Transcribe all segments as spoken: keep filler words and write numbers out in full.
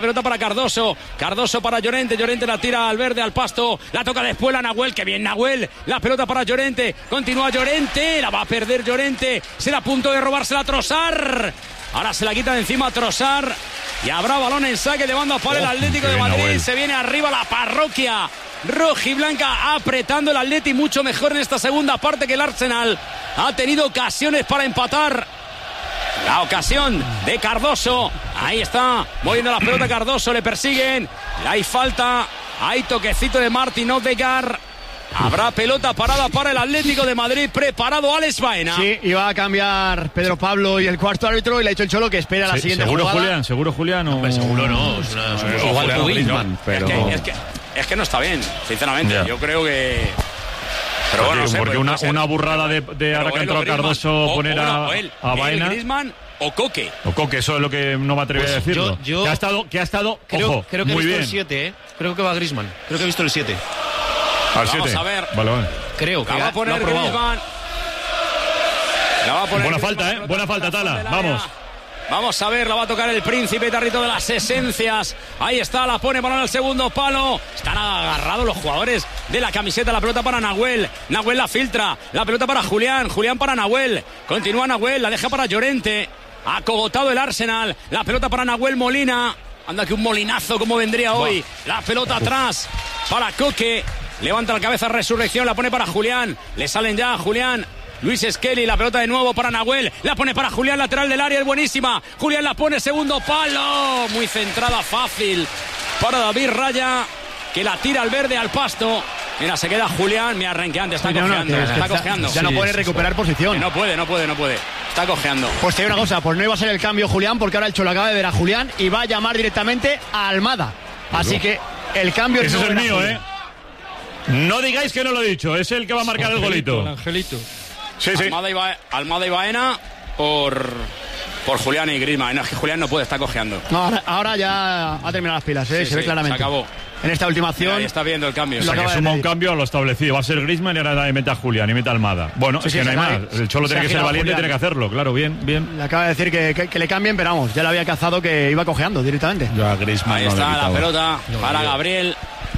Pelota para Cardoso, Cardoso para Llorente, Llorente la tira al verde, al pasto, la toca después la Nahuel, que bien Nahuel, la pelota para Llorente, continúa Llorente, la va a perder Llorente, se la a punto de robársela a Trossard, ahora se la quita de encima a Trossard y habrá balón en saque de banda para el Atlético de Madrid, Nahuel. Se viene arriba la parroquia rojiblanca apretando el Atleti mucho mejor en esta segunda parte que el Arsenal, ha tenido ocasiones para empatar. La ocasión de Cardoso, ahí está, moviendo la pelota Cardoso, le persiguen, hay falta, hay toquecito de Martin Odegaard, habrá pelota parada para el Atlético de Madrid, preparado Alex Baena. Sí, iba a cambiar Pedro Pablo y el cuarto árbitro y le ha dicho el Cholo que espera la sí, siguiente seguro jugada. Julián, seguro Julián o... Hombre, seguro no, es una, es una, igual Julián, Griezmann, pero... Es que, es, que, es que no está bien, sinceramente, yeah. Yo creo que... Pero bueno, no sé, porque una, una burrada de, de ahora que ha entrado Cardoso o, poner a, o él, a Baena. Griezmann o Coque. O Coque, eso es lo que no me atreví pues a decirlo. Yo, yo que ha estado, que ha estado creo, ojo, creo que muy he visto bien. el siete, ¿eh? Creo que va Griezmann. Creo que he visto el siete. Al Vamos siete. a ver. Vale, vale. Creo que la va a poner lo ha probado. Griezmann. La va a poner Buena Griezmann, falta, ¿eh? Buena falta, Tala. Vamos. Vamos a ver, la va a tocar el príncipe Tarrito de las esencias. Ahí está, la pone balón al segundo palo. Están agarrados los jugadores de la camiseta. La pelota para Nahuel. Nahuel la filtra. La pelota para Julián. Julián para Nahuel. Continúa Nahuel, la deja para Llorente. Ha cogotado el Arsenal. La pelota para Nahuel Molina. Anda que un molinazo como vendría hoy. La pelota atrás para Coque. Levanta la cabeza Resurrección, la pone para Julián. Le salen ya a Julián. Luis Skelly, la pelota de nuevo para Nahuel, la pone para Julián, lateral del área, es buenísima. Julián la pone, segundo palo, muy centrada, fácil para David Raya, que la tira al verde, al pasto. Mira, se queda Julián, mira, renqueante, está sí, cojeando, no, no, está, está cojeando. Ya no sí, puede recuperar posición. Que no puede, no puede, no puede. Está cojeando. Pues te digo una cosa, pues no iba a ser el cambio Julián, porque ahora el Cholo acaba de ver a Julián y va a llamar directamente a Almada. Así que el cambio ese no es el mío, Julián. ¿eh? No digáis que no lo he dicho, es el que va a marcar el golito. El Angelito. Sí, sí. Almada y, ba- Almada y Baena por, por Julián y Griezmann. No, es que Julián no puede, está cojeando. No, ahora, ahora ya ha terminado las pilas, ¿eh? Sí, se ve sí, claramente. se acabó. En esta última acción. Ahí está viendo el cambio. O sea, que suma un cambio a lo establecido. Va a ser Griezmann y ahora mete a Julián y mete a Almada. Bueno, sí, es sí, que no hay cae, más. El Cholo tiene que ser valiente y tiene que hacerlo. Claro, bien, bien. Le acaba de decir que, que, que le cambien, pero vamos, ya le había cazado que iba cojeando directamente. Yo a Griezmann Ahí no está le he la quitado. pelota no, para yo. Gabriel.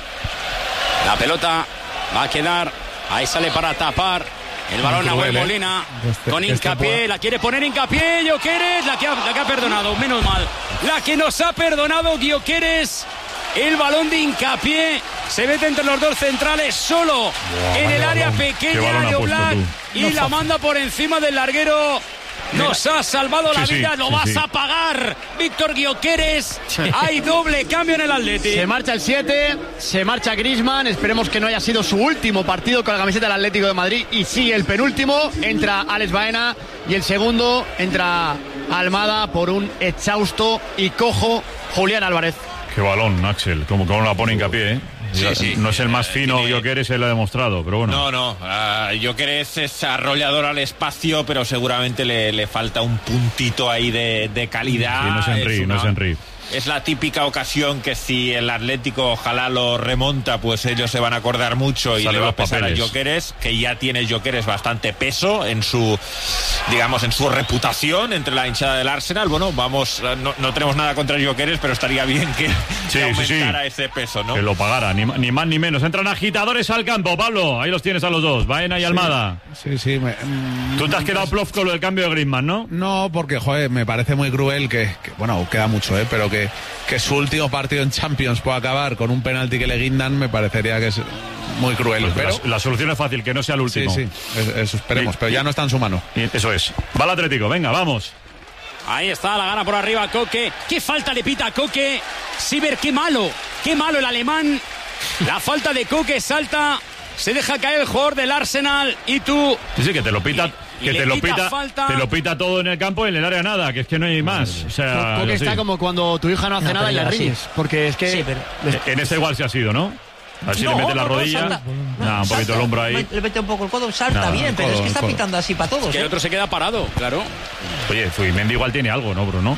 La pelota va a quedar. Ahí sale para tapar. El balón a Cruel, ¿eh? Molina Este, con este Hincapié, puede... la quiere poner Hincapié, Gyökeres, la que, ha, la que ha perdonado, menos mal. La que nos ha perdonado Gyökeres, el balón de Hincapié, se mete entre los dos centrales solo wow, en el área balón. pequeña de Oblak y no la fácil. Manda por encima del larguero. Nos ha salvado la sí, vida, sí, lo sí, vas sí. a pagar, Víctor Gyökeres. Hay doble cambio en el Atleti. Se marcha el siete, se marcha Griezmann. Esperemos que no haya sido su último partido con la camiseta del Atlético de Madrid. Y sí, el penúltimo, entra Alex Baena. Y el segundo, entra Almada por un exhausto y cojo Julián Álvarez. Qué balón, Axel, como, como la pone Hincapié, ¿eh? Sí, sí. No es el más fino Tiene... Gyökeres, él lo ha demostrado, pero bueno. No, no, uh, Gyökeres es arrollador al espacio, pero seguramente le, le falta un puntito ahí de, de calidad. Sí, no es Henry, es una... no es Henry. Es la típica ocasión que si el Atlético ojalá lo remonta, pues ellos se van a acordar mucho y Sale le va a los pesar papeles. a Gyökeres, que ya tiene Gyökeres bastante peso en su, digamos, en su reputación entre la hinchada del Arsenal. Bueno, vamos, no, no tenemos nada contra Gyökeres, pero estaría bien que, sí, que aumentara sí, sí. ese peso, ¿no? Que lo pagara, ni, ni más ni menos. Entran agitadores al campo, Pablo. Ahí los tienes a los dos, Baena y Almada. Sí, sí. Me, mm, Tú te has quedado plof con lo del cambio de Griezmann, ¿no? No, porque, joder, me parece muy cruel que, que bueno, queda mucho, ¿eh? Pero que, que su último partido en Champions pueda acabar con un penalti que le guindan, me parecería que es muy cruel. Pues pero la, la solución es fácil, que no sea el último. Sí, sí, es, es, esperemos, y, pero ya no está en su mano. Y eso es. Va el Atlético, venga, vamos. Ahí está, la gana por arriba Coque. ¿Qué falta le pita a Coque? Siber, qué malo, qué malo el alemán. La falta de Coque, salta, se deja caer el jugador del Arsenal y tú... Sí, sí, que te lo pita... Y, que y te lo pita pita falta. te lo pita todo en el campo y en el área nada, que es que no hay más. O sea, Coque sí. está como cuando tu hija no hace no, nada y la riñes, sí. Porque es que... Sí, pero... En este igual se ha sido, ¿no? A ver si no, le mete la no, rodilla. No, salta, nah, un poquito el hombro ahí. Le mete un poco el codo, salta Nada, bien, pero codo, es que está codo. pitando así para todos. Es que ¿eh? el otro se queda parado, claro. Oye, Zubimendi igual tiene algo, ¿no, Bruno?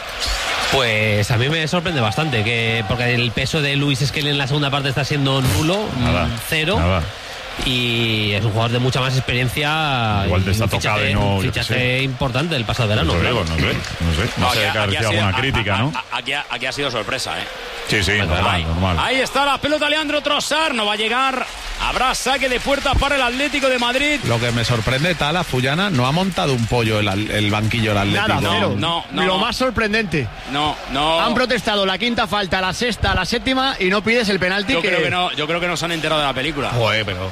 Pues a mí me sorprende bastante, que porque el peso de Luis Skelly en la segunda parte está siendo nulo, nada, cero. Nada. y es un jugador de mucha más experiencia. Igual te está un fichaje, tocado y no, un yo qué fichaje sé. importante del pasado verano. Pues claro. digo, no sé, no sé. No, No, sé aquí- que ha aquí ha sido sido- alguna a- crítica, a- ¿no? a- Aquí ha, aquí ha sido sorpresa, ¿eh? Sí, sí, normal, Ahí, normal. ahí está la pelota, Leandro Trossard, no va a llegar. Habrá saque de puerta para el Atlético de Madrid. Lo que me sorprende, Tala, Fullana, no ha montado un pollo el, el banquillo del Atlético. Nada, No, cero. no, no, Lo no. más sorprendente. No, no. Han protestado la quinta falta, la sexta, la séptima y no pides el penalti. Yo que... creo que no, yo creo que no se han enterado de la película. Joder, pero...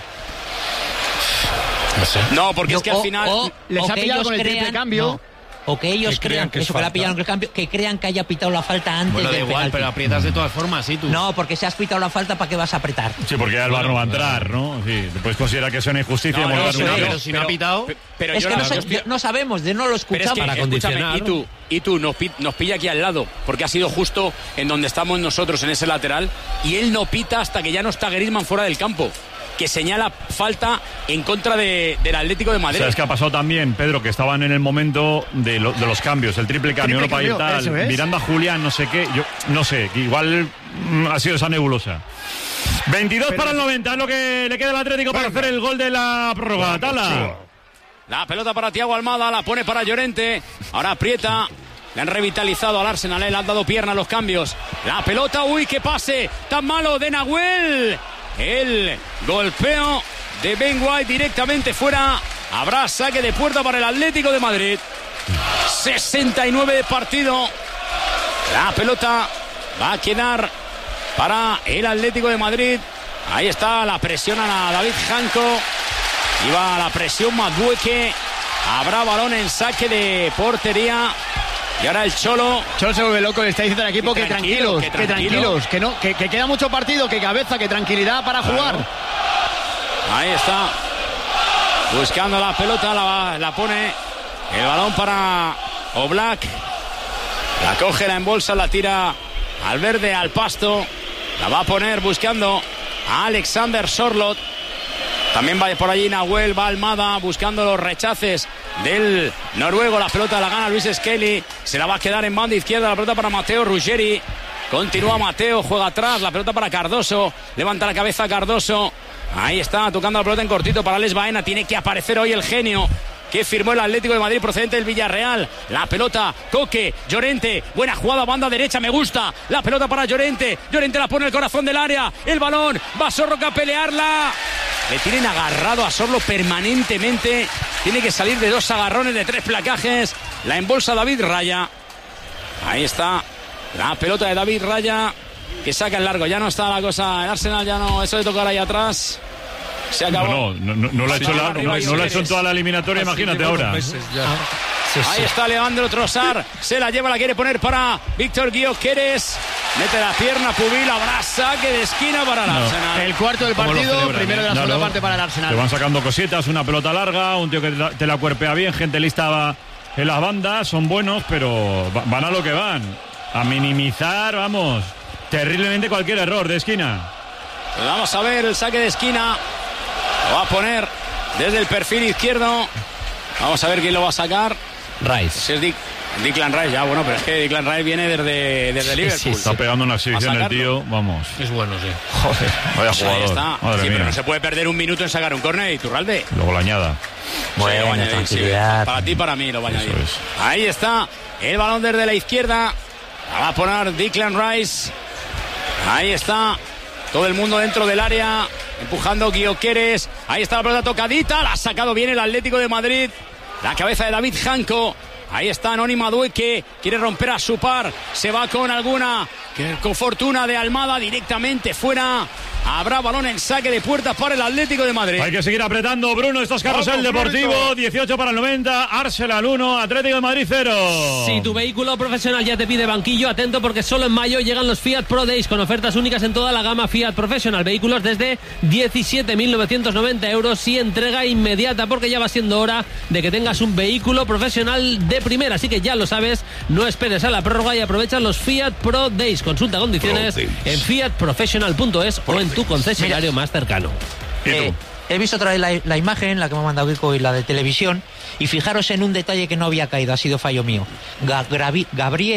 No sé. No, porque Yo- es que al o- final o- les o ha que pillado ellos con el triple crean- cambio. no. O que ellos Que crean crean que que, es eso, que la falta. pillaron con el cambio, que crean que haya pitado la falta antes Bueno, da del igual, penalti. pero aprietas de todas formas, sí, tú. No, porque si has pitado la falta, ¿para qué vas a apretar? Sí, porque ya el bar no va a entrar, ¿no? Sí, después considera que es una injusticia. No, no, hemos dado eso una- es, pero si no ha pitado- pe- Pero es yo que la- no, sa- yo estoy- no sabemos, de no lo Pero es escuchamos. que, para escúchame, condicionar, y tú, y tú nos, pi- nos pilla aquí al lado, porque ha sido justo en donde estamos nosotros, en ese lateral, y él no pita hasta que ya no está Griezmann fuera del campo, que señala falta en contra de, del Atlético de Madrid. ¿Sabes qué ha pasado también, Pedro? Que estaban en el momento de, lo- de los cambios, el triple cambio, Triple Europa y cambio, tal, eso es. mirando a Julián, no sé qué, yo no sé, que igual mm, ha sido esa nebulosa. veintidós para el noventa, es lo que le queda al Atlético para hacer el gol de la prórroga. Tala. La pelota para Thiago Almada, la pone para Llorente. Ahora aprieta. Le han revitalizado al Arsenal, ¿eh? Le han dado pierna a los cambios. La pelota, uy, qué pase tan malo de Nahuel. El golpeo de Ben White directamente fuera. Habrá saque de puerta para el Atlético de Madrid. sesenta y nueve de partido. La pelota va a quedar para el Atlético de Madrid. Ahí está, la presión a David Janko. Iba la presión Madueque. Habrá balón en saque de portería. Y ahora el Cholo. Cholo se vuelve loco, le está diciendo al equipo Que que tranquilo, tranquilos, que que tranquilo. tranquilos, que no, que, que queda mucho partido, que cabeza, que tranquilidad para jugar. Ahí está. Buscando la pelota, la, la pone. El balón para Oblak. La coge, la embolsa, la tira al verde, al pasto. La va a poner buscando a Alexander Sorloth. También va por allí Nahuel, va Almada buscando los rechaces del noruego. La pelota la gana Luis Skelly. Se la va a quedar en banda izquierda. La pelota para Matteo Ruggeri. Continúa Mateo, juega atrás. La pelota para Cardoso. Levanta la cabeza Cardoso. Ahí está, tocando la pelota en cortito para Alex Baena. Tiene que aparecer hoy el genio que firmó el Atlético de Madrid procedente del Villarreal. La pelota, Coque, Llorente, buena jugada, banda derecha, me gusta. La pelota para Llorente, Llorente la pone en el corazón del área. El balón, va Sorloth a pelearla. Le tienen agarrado a Sorloth permanentemente. Tiene que salir de dos agarrones, de tres placajes. La embolsa David Raya. Ahí está la pelota de David Raya, que saca el largo. Ya no está la cosa, el Arsenal ya no, eso de tocar ahí atrás se acabó. No, no, no, no lo ha hecho, la- no, no lo ha hecho en toda la eliminatoria, imagínate ahora. Ahí está Leandro Trossard, se la lleva, la quiere poner para Víctor Gyökeres. Mete la pierna, Pubil, habrá saque de esquina para el Arsenal. El cuarto del ¿Cómo lo partido, celebran, primero eh? de la Claro. segunda parte para el Te Arsenal. van sacando cositas, una pelota larga, un tío que te la- te la cuerpea bien, gente lista va en las bandas, son buenos, pero va- van a lo que van. A minimizar, vamos, terriblemente cualquier error de esquina. Pues vamos a ver el saque de esquina. Lo va a poner desde el perfil izquierdo. Vamos a ver quién lo va a sacar. Rice. Si es Dick, Declan Rice, ya bueno, pero es que Declan Rice viene desde, desde Liverpool. Está pegando una exhibición el sacarlo. tío, vamos. Es bueno, sí. Joder, vaya Pues ahí jugador. está. Madre Sí, pero mía. no se puede perder un minuto en sacar un córner, Iturralde. Luego la añada. Bueno, Sí, lo va a añadir, sí. tranquilidad. Para ti y para mí lo va a añadir. Eso es. Ahí está el balón desde la izquierda. La va a poner Declan Rice. Ahí está todo el mundo dentro del área. Empujando Gyökeres. Ahí está la pelota tocadita. La ha sacado bien el Atlético de Madrid. La cabeza de David Janko. Ahí está Noni Madueque. Quiere romper a su par. Se va con alguna. que- Con fortuna de Almada directamente fuera. Habrá balón en saque de puertas para el Atlético de Madrid. Hay que seguir apretando, Bruno. Esto es Carrusel Vamos, Deportivo. Brunito. dieciocho para el noventa. Arsenal uno. Atlético de Madrid cero. Si tu vehículo profesional ya te pide banquillo, atento porque solo en mayo llegan los Fiat Pro Days con ofertas únicas en toda la gama Fiat Professional. Vehículos desde diecisiete mil novecientos noventa euros y entrega inmediata porque ya va siendo hora de que tengas un vehículo profesional de primera. Así que ya lo sabes, no esperes a la prórroga y aprovecha los Fiat Pro Days. Consulta condiciones en fiat professional punto es o en tu concesionario más cercano. ¿Y tú? Eh, he visto otra vez la, la imagen, la que me ha mandado Kiko y la de televisión, y fijaros en un detalle que no había caído, ha sido fallo mío. Ga- Gravi- Gabriel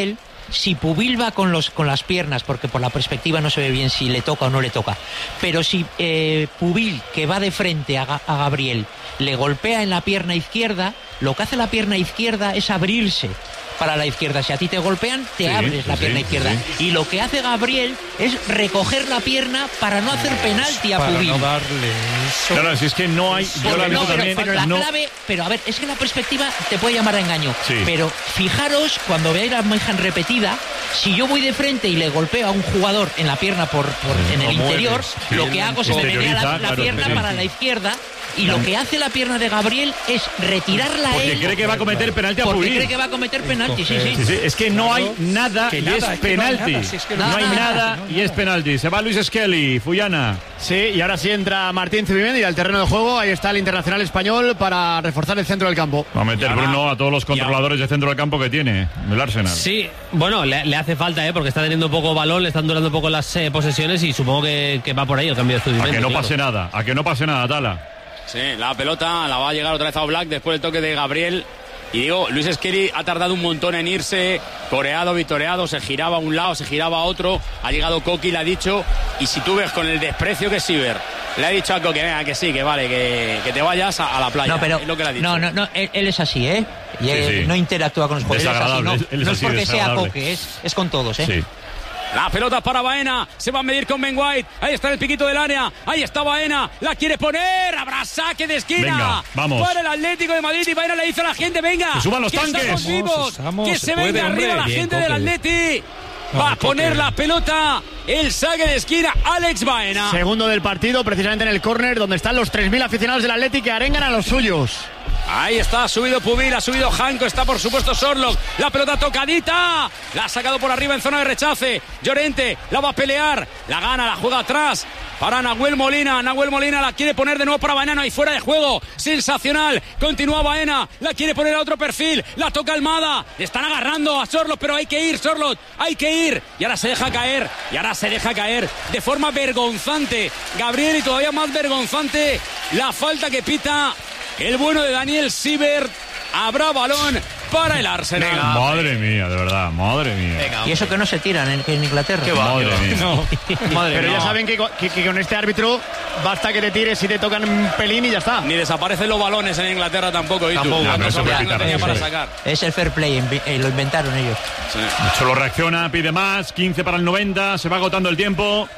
si Pubil va con, los, con las piernas, porque por la perspectiva no se ve bien si le toca o no le toca, pero si eh, Pubil, que va de frente a, a Gabriel, le golpea en la pierna izquierda, lo que hace la pierna izquierda es abrirse para la izquierda. Si a ti te golpean, te sí, abres la sí, pierna izquierda. Sí. Y lo que hace Gabriel es recoger la pierna para no hacer penalti a Pubil. No darle eso. Claro, si es que no hay... Yo la no, pero, también, pero la no. clave... Pero a ver, es que la perspectiva te puede llamar a engaño. Sí. Pero fijaros, cuando veáis la imagen repetida, si yo voy de frente y le golpeo a un jugador en la pierna por, por en el interior, sí, lo que hago es me menea la, la claro, pierna sí. para la izquierda. Y lo que hace la pierna de Gabriel es retirarla porque él. Porque cree que va a cometer penalti a Pubil. Porque cree que va a cometer penalti, sí, sí. sí, sí. Es que no hay nada y es penalti. No hay nada y es penalti. Se va Luis Skelly, Fuyana. Sí, y ahora sí entra Martín Zubimendi al terreno de juego. Ahí está el internacional español para reforzar el centro del campo. Va a meter Bruno a todos los controladores de centro del campo que tiene el Arsenal. Sí, bueno, le, le hace falta, ¿eh? Porque está teniendo poco balón, le están durando poco las eh, posesiones y supongo que, que va por ahí el cambio de Zubimendi. A que no claro. pase nada, a que no pase nada, Tala. Sí, la pelota la va a llegar otra vez a Oblak después del toque de Gabriel. Y digo, Luis Skelly ha tardado un montón en irse, coreado, victoriado, se giraba a un lado, se giraba a otro. Ha llegado Coqui, le ha dicho, y si tú ves con el desprecio que es Siver, le ha dicho a Coqui, venga, que sí, que vale, que, que te vayas a, a la playa. No, pero, es lo que le ha dicho. No, no, no, él, él es así, ¿eh? Y sí, él sí. no interactúa con los jugadores. Él es así, no, él es no así, es porque sea Coqui, es, es con todos, ¿eh? Sí. La pelota para Baena, se va a medir con Ben White, ahí está el piquito del área, ahí está Baena, la quiere poner, habrá saque de esquina. Venga, vamos. Para el Atlético de Madrid y Baena le dice a la gente, venga. Que suban los que tanques. Estamos vivos, estamos, que se se, puede, venga hombre. arriba la Bien, gente Coque. del Atleti. Va a poner Coque. la pelota, el saque de esquina, Alex Baena. Segundo del partido, precisamente en el córner, donde están los tres mil aficionados del Atleti que arengan a los suyos. Ahí está, ha subido Pubil, ha subido Janko, está por supuesto Sorlock, la pelota tocadita, la ha sacado por arriba en zona de rechace, Llorente la va a pelear, la gana, la juega atrás para Nahuel Molina, Nahuel Molina la quiere poner de nuevo para Baena y fuera de juego, sensacional, continúa Baena, la quiere poner a otro perfil, la toca Almada, le están agarrando a Sorlock, pero hay que ir, Sorlock, hay que ir, y ahora se deja caer, y ahora se deja caer de forma vergonzante, Gabriel, y todavía más vergonzante la falta que pita el bueno de Daniel Siebert. Habrá balón para el Arsenal. Venga, madre mía, de verdad, madre mía. Venga, y eso que no se tiran en, en Inglaterra. ¿Qué va? Madre mía. No. Madre Pero mía. ya saben que, que, que con este árbitro basta que te tires y te tocan un pelín y ya está. Ni desaparecen los balones en Inglaterra tampoco. ¿Y Tampoco, tú? no, no se puede quitar, tenía sí, para sí. sacar. Es el fair play, eh, lo inventaron ellos. Sí. Solo reacciona, pide más, quince para el noventa, se va agotando el tiempo.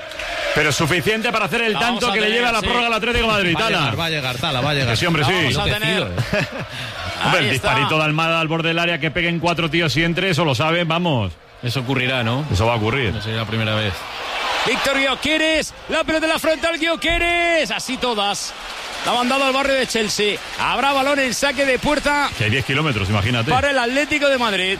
Pero suficiente para hacer el La tanto vamos a que tener, le lleva la sí. prórroga al Atlético de Madrid. Va a Tala. llegar, va a llegar, Tala, va a llegar. Que sí, hombre, sí. Vamos a Lo tener. decido, eh. Hombre, Ahí el está. disparito de Almada al borde del área que peguen cuatro tíos y entre, eso lo saben, vamos. Eso ocurrirá, ¿no? Eso va a ocurrir. No sería la primera vez. Víctor Gyökeres, la pelota en la frontal, Gyökeres, así todas. La ha mandado al barrio de Chelsea. Habrá balón en saque de puerta Que hay diez kilómetros, imagínate. para el Atlético de Madrid.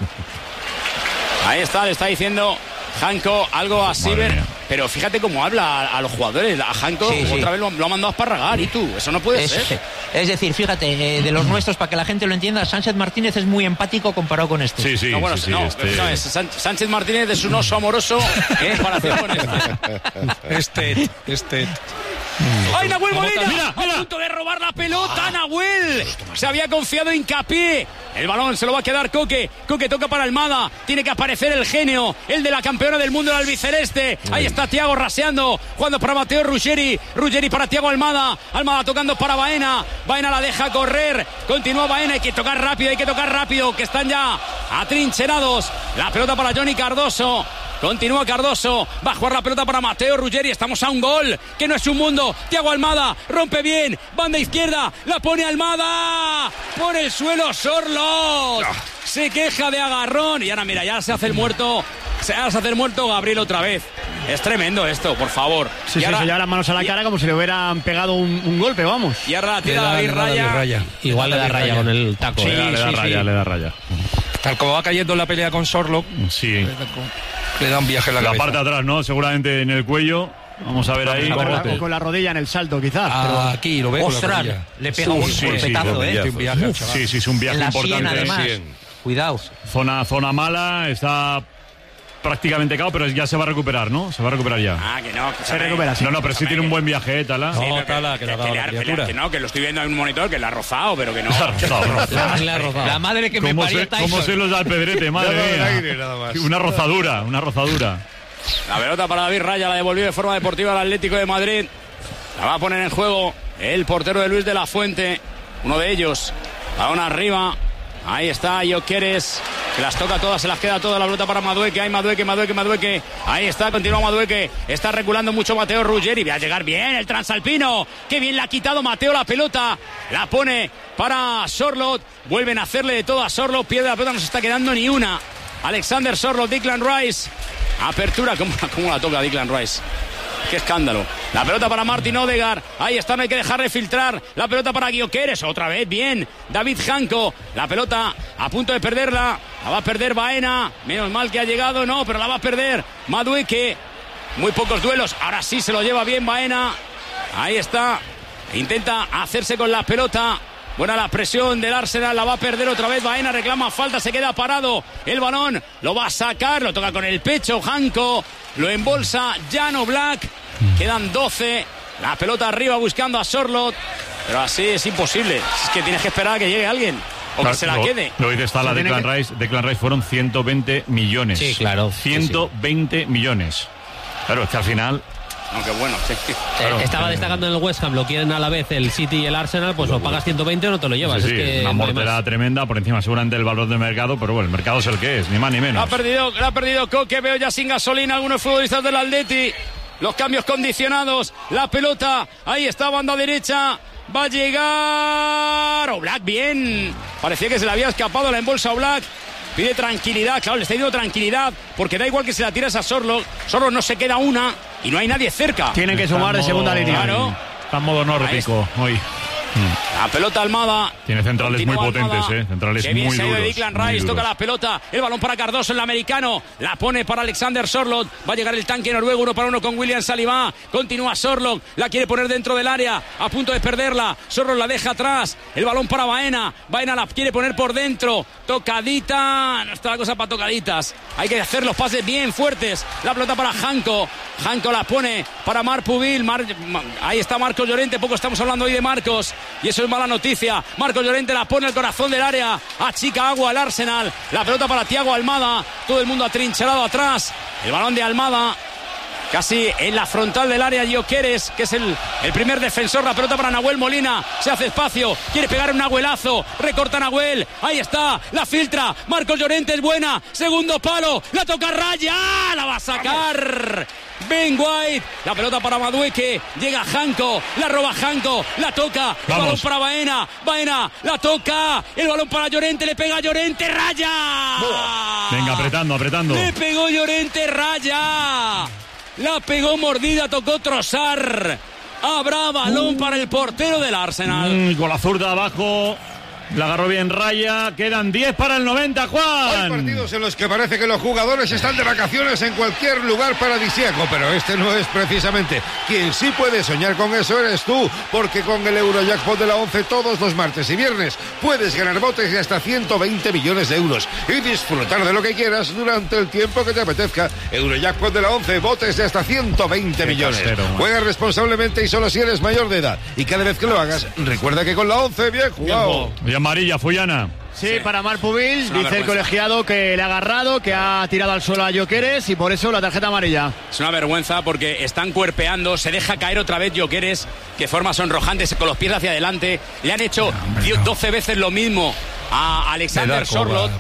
Ahí está, le está diciendo Janko algo a Siebert. mía. Pero fíjate cómo habla a, a los jugadores. A Janko Sí, sí. otra vez lo, lo ha mandado a esparragar. ¿Y tú? Eso no puede Es, ser. es decir, fíjate, eh, de los nuestros, para que la gente lo entienda, Sánchez Martínez es muy empático comparado con este. Sí, sí, No, bueno, sí, sí, no, este- no, es San- Sánchez Martínez es un oso amoroso en comparación con este. Este, este. ¡Ay, Nahuel Molina! Mira, mira. A punto de robar la pelota, Nahuel. Se había confiado Hincapié. El balón se lo va a quedar Coque. Coque toca para Almada. Tiene que aparecer el genio, el de la campeona del mundo, el albiceleste. Ahí está Thiago raseando, jugando para Mateo Ruggeri. Ruggeri para Thiago Almada. Almada tocando para Baena. Baena la deja correr. Continúa Baena. Hay que tocar rápido, hay que tocar rápido, que están ya atrincherados. La pelota para Johnny Cardoso. Continúa Cardoso, va a jugar la pelota para Mateo Ruggeri, estamos a un gol, que no es un mundo. Thiago Almada, rompe bien, banda izquierda, la pone Almada, por el suelo Sorloth, se queja de agarrón, y ahora mira, ya se hace el muerto, se hace el muerto Gabriel otra vez. Es tremendo esto, por favor. Sí, y sí, ahora, se lleva las manos a la cara como si le hubieran pegado un, un golpe, vamos. y ahora la Le tira da, David le da David Raya. Raya. Igual le da raya con el taco. Le ¿eh? da, le da sí, raya, sí. le da raya. Tal como va cayendo en la pelea con Sorlock, Sí. le da un viaje en la, La cabeza. parte de atrás, ¿no? Seguramente en el cuello. Vamos a ver ahí. O con, la, Bote. o con la rodilla en el salto, quizás. pero- Ah, aquí lo veo con la Ostras, rodilla. le pega un Sí, sí, golpetazo, sí, ¿eh? Un viaje al chaval. Sí, sí, es un viaje En la importante. sien, además. Cuidado. Zona, zona mala, está prácticamente cao, pero ya se va a recuperar, ¿no? Se va a recuperar ya. Ah, que no. Que Se recupera, sí. No, no, pero sí tiene un buen viaje, ¿eh, Tala? No, Sí, pero Tala, que le ha dado la le criatura. que no, que lo estoy viendo en un monitor, que le ha rozado, pero que no. La madre que me ¿Cómo parió se, Tyson. ¿Cómo se los da el pedrete, madre Le ha dado el mía? aire, nada más. Una rozadura, una rozadura. La pelota para David Raya, la devolvió de forma deportiva al Atlético de Madrid. La va a poner en juego el portero de Luis de la Fuente, uno de ellos. Balón arriba. Ahí está Gyökeres, que las toca todas, se las queda todas. La pelota para Madueque, hay Madueque, Madueque, Madueque. Ahí está, continúa Madueque. Está reculando mucho Mateo Ruggeri. Va a llegar bien el transalpino. Qué bien le ha quitado Mateo la pelota. La pone para Sorloth. Vuelven a hacerle de todo a Sorloth. Pierde la pelota, no se está quedando ni una. Alexander Sorloth, Declan Rice. Apertura, ¿cómo, cómo la toca Declan Rice? Qué escándalo. La pelota para Martin Odegaard. Ahí está, no hay que dejarle filtrar. La pelota para Gyökeres. Otra vez, bien. David Janko. La pelota a punto de perderla. La va a perder Baena. Menos mal que ha llegado, no, pero la va a perder Madueque. Muy pocos duelos. Ahora sí se lo lleva bien Baena. Ahí está. Intenta hacerse con la pelota. Buena la presión del Arsenal, la va a perder otra vez Baena, reclama falta, se queda parado el balón, lo va a sacar, lo toca con el pecho Janko, lo embolsa Jan Oblak, quedan doce, la pelota arriba buscando a Sorloth, pero así es imposible, es que tienes que esperar a que llegue alguien o que se la Lo- quede. Lo dice está la Se tiene Declan que- Rice. Declan Rice fueron ciento veinte millones. Sí, claro. ciento veinte millones. Claro, es que al final... Aunque bueno, sí. Eh, estaba destacando en el West Ham, lo quieren a la vez el City y el Arsenal, pues o pagas ciento veinte o no te lo llevas. Sí, sí, es que una no hay mortera más. tremenda, por encima seguramente del valor del mercado, pero bueno, el mercado es el que es, ni más ni La ha menos. perdido, la ha perdido Coque, veo ya sin gasolina algunos futbolistas del Atleti. Los cambios condicionados, la pelota, ahí está, banda derecha, va a llegar Oblak, bien. Parecía que se le había escapado la embolsa Oblak. Pide tranquilidad, claro, le está dando tranquilidad, porque da igual que se la tires a Sorloth. Sorloth no se queda una y no hay nadie cerca. Tienen que sumar de segunda línea. Claro. Está en modo nórdico hoy. La pelota Almada. Tiene centrales muy Continúa potentes, Almada. eh. Centrales Qué bien muy se ha ido duros. Declan muy Rice, toca duros. la pelota. El balón para Cardoso, el americano. La pone para Alexander Sorloth. Va a llegar el tanque noruego, uno para uno con William Saliba. Continúa Sorloth. La quiere poner dentro del área. A punto de perderla. Sorloth la deja atrás. El balón para Baena. Baena la quiere poner por dentro. Tocadita. No está la cosa para tocaditas. Hay que hacer los pases bien fuertes. La pelota para Janko. Janko la pone para Marc Pubil. Mar... Ahí está Marcos Llorente. Poco estamos hablando hoy de Marcos. Y eso es mala noticia. Marcos Llorente la pone al corazón del área. Achica agua al Arsenal. La pelota para Thiago Almada. Todo el mundo atrincherado atrás. El balón de Almada. Casi en la frontal del área Gyökeres, que es el, el primer defensor. La pelota para Nahuel Molina. Se hace espacio. Quiere pegar un Nahuelazo. Recorta Nahuel. Ahí está. La filtra. Marcos Llorente es buena. Segundo palo. La toca Raya. ¡Ah! La va a sacar. Ben White. La pelota para Madueque. Llega Janko. La roba Janko. La toca. El Vamos. balón para Baena. Baena. La toca. El balón para Llorente. Le pega Llorente. Raya. Venga, apretando, apretando. Le pegó Llorente. Raya. La pegó mordida, tocó Trossard. Habrá balón para el portero del Arsenal. Mm, con la zurda abajo. La agarró bien Raya. Quedan diez para el noventa, Hay Juan. partidos en los que parece que los jugadores están de vacaciones en cualquier lugar paradisíaco, pero este no es precisamente. Quien sí puede soñar con eso eres tú, porque con el Eurojackpot de la once todos los martes y viernes puedes ganar botes de hasta ciento veinte millones de euros y disfrutar de lo que quieras durante el tiempo que te apetezca. Eurojackpot de la once, botes de hasta ciento veinte millones. casero, man. Juega responsablemente y solo si eres mayor de edad. Y cada vez que lo hagas, recuerda que con la once, bien jugado. Y amarilla, Fullana. Sí, para Marc Pubil, dice el vergüenza. colegiado que le ha agarrado, que ha tirado al suelo a Gyökeres y por eso la tarjeta amarilla. Es una vergüenza porque están cuerpeando, se deja caer otra vez Gyökeres, que forma sonrojantes con los pies hacia adelante. Le han hecho doce veces lo mismo a Alexander Sorloth.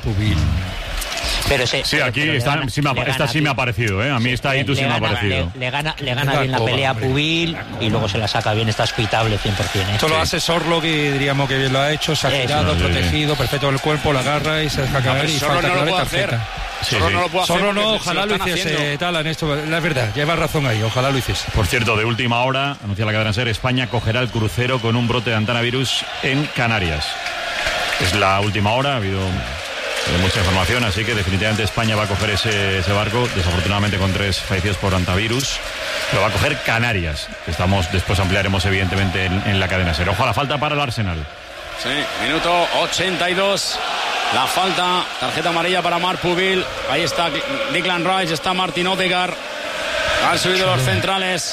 Pero se, Sí, pero- aquí pero le está, gana- sí me ha- le esta gana sí me ha bien. parecido, ¿eh? A mí esta Itu sí le me ha gana, parecido. le, le gana, le gana La bien la coba, pelea a hombre. Pubil y luego se la saca bien, está hospitable cien por ciento. ¿eh? Esto lo hace Sorloth y diríamos que bien lo ha hecho, se ha Eso. girado, Sí. protegido, perfecto del cuerpo, la agarra y se deja caer y Sorloth falta no lo clara y puede hacer. tarjeta. Sí, Sorloth sí. no lo puede hacer. Sorloth no, porque se ojalá lo están hiciese haciendo. Tala en esto, la verdad, lleva razón ahí, ojalá lo hiciese. Por cierto, de última hora, anuncia la cadena SER, España cogerá el crucero con un brote de antanavirus en Canarias. Es la última hora, ha habido eh, mucha información, así que definitivamente España va a coger ese, ese barco, desafortunadamente con tres fallecidos por antivirus. Lo va a coger Canarias, que estamos, después ampliaremos evidentemente en, en la cadena SER. Ojo a la falta para el Arsenal. Sí, minuto ochenta y dos. la falta, tarjeta amarilla para Marc Pubil. Ahí está Declan Rice, está Martin Odegaard. Han subido los centrales.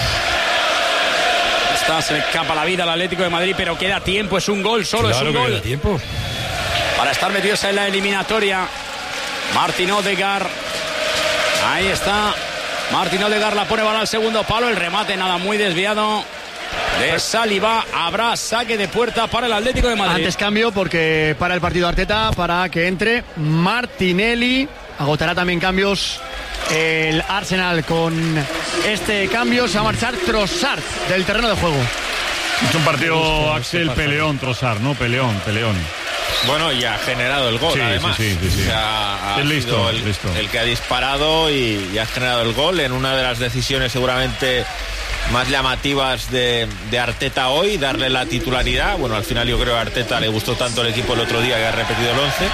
Está, se le escapa la vida al Atlético de Madrid, pero queda tiempo, es un gol, solo claro es un que gol. queda tiempo. Para estar metidos en la eliminatoria. Martin Odegaard. Ahí está. Martin Odegaard la pone balón al segundo palo. El remate nada muy desviado de Saliba. Habrá saque de puerta para el Atlético de Madrid. Antes cambio porque para el partido Arteta, para que entre Martinelli. Agotará también cambios el Arsenal con este cambio. Se va a marchar Trossard del terreno de juego. Es un partido, Axel, peleón, Trossard, ¿no? Peleón, peleón. Bueno, y ha generado el gol, sí, además. Sí, sí, sí, sí. O sea, ha es listo, sido el, listo. el que ha disparado y, y ha generado el gol en una de las decisiones seguramente más llamativas de, de Arteta hoy, darle la titularidad. Bueno, al final yo creo que a Arteta le gustó tanto el equipo el otro día que ha repetido el once.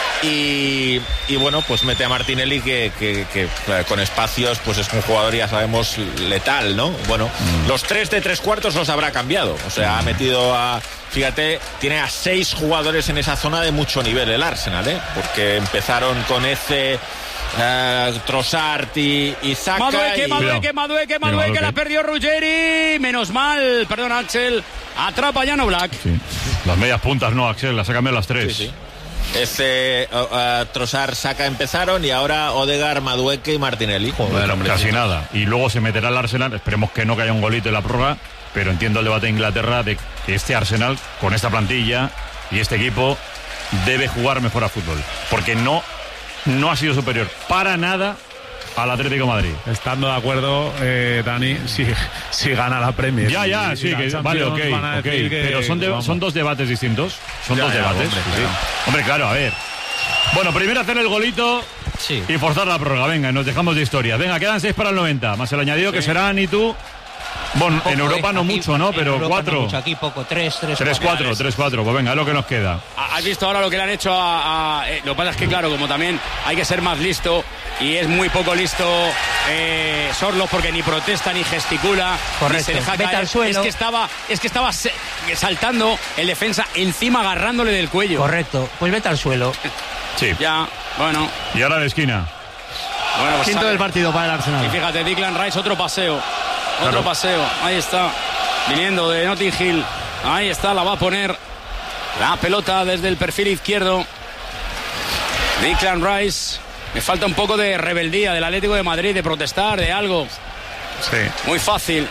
Y, y bueno, pues mete a Martinelli que, que, que con espacios pues es un jugador, ya sabemos, letal, ¿no? Bueno, mm. los tres de tres cuartos los habrá cambiado. O sea, ha metido a... Fíjate, tiene a seis jugadores en esa zona de mucho nivel el Arsenal, ¿eh? Porque empezaron con ese... Uh, Trossard y, y Saka. Madueque, y... Madueque, Madueque, Madueque, la perdió Ruggeri. Menos mal, perdón, Axel. Atrapa ya no Black. Sí. Las medias puntas no, Axel, las ha cambiado las tres. Sí, sí. Este uh, uh, Trossard, Saka empezaron y ahora Odegaard, Madueque y Martinelli. Joder, hombre, casi sí. nada. Y luego se meterá el Arsenal. Esperemos que no que haya un golito en la prórroga, pero entiendo el debate de Inglaterra de que este Arsenal, con esta plantilla y este equipo, debe jugar mejor a fútbol. Porque no, no ha sido superior para nada al Atlético de Madrid. Estando de acuerdo, eh, Dani, si, si gana la Premier. Ya, ya, y, sí, y que, vale, ok, okay que, pero son, de, son dos debates distintos. Son ya, dos ya, debates. Hombre, sí. claro. hombre, claro, a ver. Bueno, primero hacer el golito sí. y forzar la prórroga. Venga, nos dejamos de historias. Venga, quedan seis para el noventa. Más el añadido sí. que serán y tú. Bueno, poco, en Europa eh, no aquí, mucho, ¿no? Pero cuatro. No mucho, aquí poco, tres, tres, tres, cuatro, cuatro, tres, cuatro. Pues venga, es lo que nos queda. ¿Has visto ahora lo que le han hecho a, a eh, lo que pasa es que claro, como también hay que ser más listo y es muy poco listo eh, Sorloth porque ni protesta ni gesticula. Correcto. Ni se deja Vete caer. al suelo. Es que estaba, es que estaba se, saltando el defensa encima agarrándole del cuello. Correcto. Pues vete al suelo. Sí. Ya, bueno. Y ahora de esquina. Bueno, pues quinto del partido para el Arsenal. Y fíjate, Declan Rice, otro paseo. Otro claro. paseo, ahí está, viniendo de Notting Hill, ahí está, la va a poner la pelota desde el perfil izquierdo. Declan Rice, me falta un poco de rebeldía del Atlético de Madrid, de protestar, de algo. Sí. Muy fácil.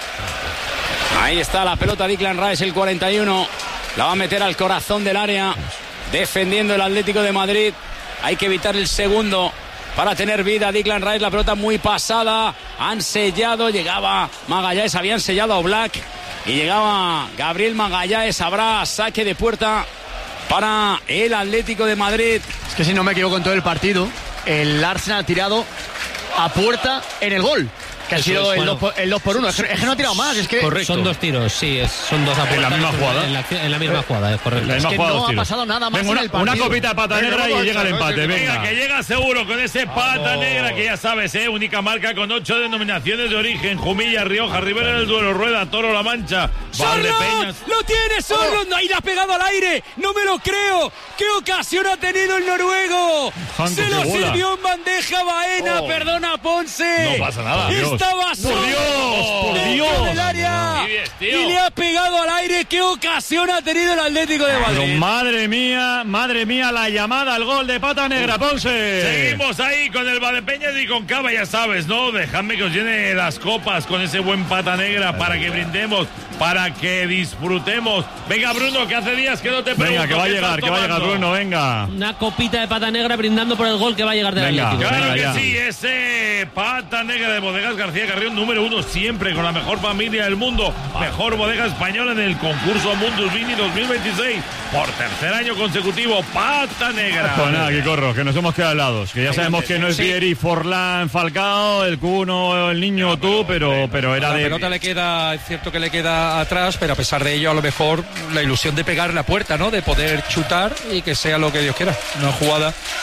Ahí está la pelota, Declan Rice, el cuarenta y uno, la va a meter al corazón del área, defendiendo el Atlético de Madrid. Hay que evitar el segundo para tener vida. Declan Rice, la pelota muy pasada, han sellado, llegaba Magallanes, habían sellado a Oblak y llegaba Gabriel Magallanes. Habrá saque de puerta para el Atlético de Madrid. Es que si no me equivoco en todo el partido, el Arsenal ha tirado a puerta en el gol, que Eso ha sido es, el, bueno. dos por, el dos por uno. Es que, es que no ha tirado más. Es que correcto. Son dos tiros, sí, es, son dos apuestas. En la misma jugada. En la, en la misma jugada, es correcto. La misma es que jugada, no ha tiros. pasado nada más venga, una, en el partido. Una copita de pata venga, negra y llega el empate. Venga, venga, que llega seguro con ese pata Vamos. negra que ya sabes, ¿eh? Única marca con ocho denominaciones de origen. Jumilla, Rioja, Ribera del Duero, Rueda, Toro, La Mancha, Valdepeñas. ¡Lo tiene Sorloth! ¡No, ahí la ha pegado al aire! ¡No me lo creo! ¡Qué ocasión ha tenido el noruego! Santo ¡Se lo bola. sirvió en bandeja Baena! Oh. ¡Perdona, Ponce! No pasa nada, Dios. ¡Estaba solo! ¡Por Dios! ¡Por Dios! Del área. Sí, y le ha pegado al aire. ¡Qué ocasión ha tenido el Atlético de Madrid! Pero madre mía, madre mía, la llamada al gol de pata negra, Ponce. Seguimos ahí con el Valdepeñas y con Cava, ya sabes, ¿no? Dejadme que os llene las copas con ese buen pata negra para que brindemos, para que disfrutemos. Venga, Bruno, que hace días que no te pregunto. Venga, que va a llegar, que va a llegar, Bruno, venga. Una copita de pata negra brindando por el gol que va a llegar del venga, Atlético. Claro venga, que ya. sí, ese pata negra de Bodegas García Carrión, número uno siempre, con la mejor familia del mundo. Mejor bodega española en el concurso Mundus Vini dos mil veintiséis. Por tercer año consecutivo, pata negra. Pues nada, que corro, que nos hemos quedado helados. Que ya sabemos que no es Vieri, Forlán, Falcao, el Cuno, el Niño, tú, pero, pero era la de... La pelota le queda, es cierto que le queda atrás, pero a pesar de ello, a lo mejor la ilusión de pegar la puerta, ¿no? De poder chutar y que sea lo que Dios quiera. Una jugada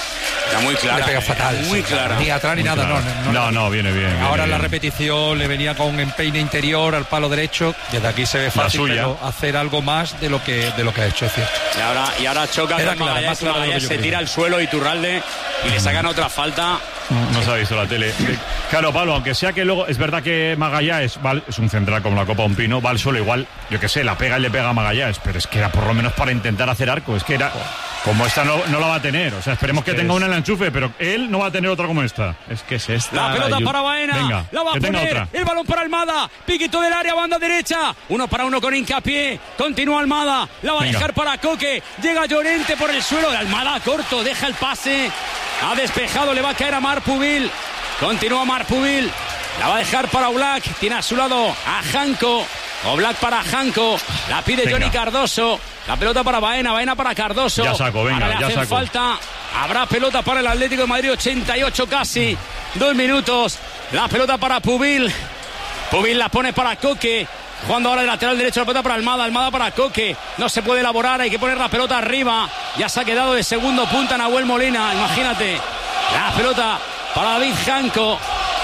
Está muy clara. Le pega eh, fatal. Muy clara. Ni atrás ni nada, no, no, No, no, viene bien. viene Ahora en la bien. repetición le venía con empeine interior al palo derecho. Desde aquí se ve fácil, suya. pero hacer algo más de lo que de lo que ha hecho, es cierto. Y ahora, y ahora choca Era con clara, Magallanes, más clara de lo que Magallanes yo se creía. tira al suelo Iturralde y le sacan otra falta. No se ha visto la tele. Claro, Pablo, aunque sea que luego es verdad que Magallanes va, es un central como la Copa un Pino, va al suelo igual, yo que sé, la pega y le pega a Magallanes, pero es que era por lo menos para intentar hacer arco, es que era como esta no, no la va a tener, o sea, esperemos que, que tenga es- una en el enchufe, pero él no va a tener otra como esta. Es que es esta. La pelota Yu- para Baena. Venga, la va a que tenga poner. otra. El balón para Almada. Piquito del área, banda derecha. Uno para uno con Hincapié. Continúa Almada. La va a Venga. dejar para Coque. Llega Llorente por el suelo. Almada corto. Deja el pase. Ha despejado. Le va a caer a Marc Pubil. Continúa Marc Pubil. La va a dejar para Oblak. Tiene a su lado a Janko. Oblak para Janko. La pide Venga. Johnny Cardoso. La pelota para Baena. Baena para Cardoso. Ya saco, venga, Ahora le ya hacen saco. falta. Habrá pelota para el Atlético de Madrid, ochenta y ocho casi. Dos minutos. La pelota para Pubil. Pubil la pone para Coque. Jugando ahora de lateral derecho, la pelota para Almada. Almada para Coque. No se puede elaborar, hay que poner la pelota arriba. Ya se ha quedado de segundo punta Nahuel Molina. Imagínate. La pelota para David Janko.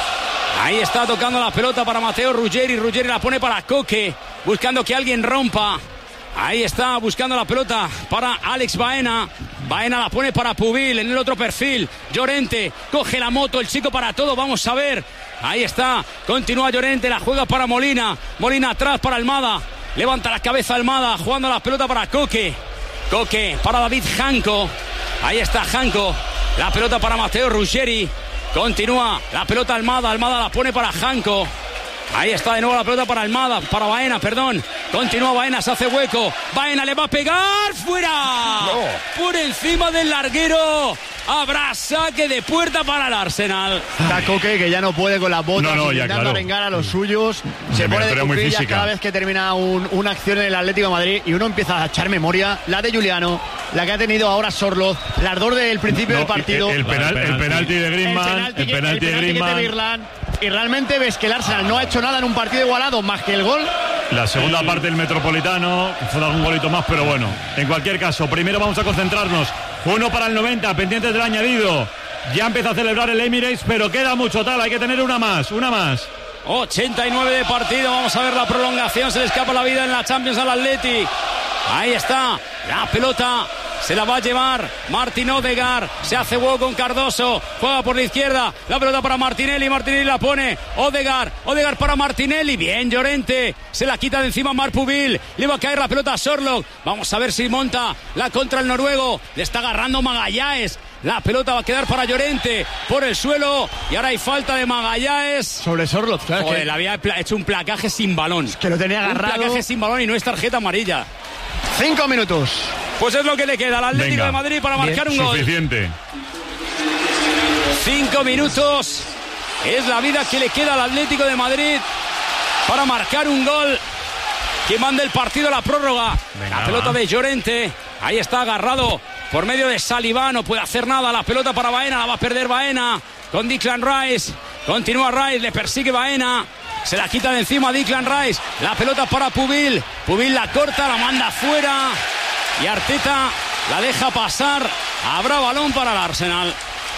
Ahí está tocando la pelota para Mateo Ruggeri. Ruggeri la pone para Coque. Buscando que alguien rompa. Ahí está buscando la pelota para Alex Baena. Baena la pone para Pubil en el otro perfil. Llorente coge la moto, el chico para todo. Vamos a ver. Ahí está. Continúa Llorente, la juega para Molina. Molina atrás para Almada. Levanta la cabeza Almada, jugando la pelota para Coque. Coque para David Janko. Ahí está Janko. La pelota para Mateo Ruggeri. Continúa la pelota Almada. Almada la pone para Janko. Ahí está de nuevo la pelota para Almada, para Baena, perdón. Continúa Baena, se hace hueco. Baena le va a pegar, fuera. Por encima del larguero. Habrá saque de puerta para el Arsenal. Está Coque, que ya no puede con las botas, No, no, ya, intentando claro. arengar a los suyos. Se Se pone de ve muy cuclillas física. cada vez que termina un- una acción en el Atlético de Madrid y uno empieza a echar memoria. La de Juliano, la que ha tenido ahora Sorloz, el ardor del principio No, del partido. el, el penal- el penalti de Griezmann, el penalti, que- de penalti que Griezmann. te Virlan. Y realmente ves que el Arsenal no ha hecho nada en un partido igualado más que el gol. La segunda parte del Metropolitano, que fue algún golito más, pero bueno. En cualquier caso, primero vamos a concentrarnos. Uno para el noventa, pendientes del añadido. Ya empieza a celebrar el Emirates, pero queda mucho tal. Hay que tener una más, una más. ochenta y nueve de partido. Vamos a ver la prolongación. Se le escapa la vida en la Champions al Atleti. Ahí está. La pelota se la va a llevar Martín Odegaard. Se hace hueco con Cardoso. Juega por la izquierda. La pelota para Martinelli. Martinelli la pone. Odegaard. Odegaard para Martinelli. Bien, Llorente. Se la quita de encima Marc Pubil. Le va a caer la pelota a Sorloth. Vamos a ver si monta la contra el noruego. Le está agarrando Magallanes. La pelota va a quedar para Llorente por el suelo. Y ahora hay falta de Magallanes. Sobre Sorloth, claro. Joder, que, le había pla- hecho un placaje sin balón. que lo tenía agarrado. Un placaje sin balón y no es tarjeta amarilla. Cinco minutos. Pues es lo que le queda al Atlético Venga. de Madrid para marcar un gol. Suficiente. Cinco minutos. Es la vida que le queda al Atlético de Madrid para marcar un gol que manda el partido a la prórroga. Venga, la pelota va. de Llorente. Ahí está agarrado por medio de Saliba. No puede hacer nada. La pelota para Baena. La va a perder Baena con Declan Rice. Continúa Rice. Le persigue Baena. Se la quita de encima a Declan Rice. La pelota para Pubil. Pubil la corta. La manda fuera. Y Arteta la deja pasar. Habrá balón para el Arsenal.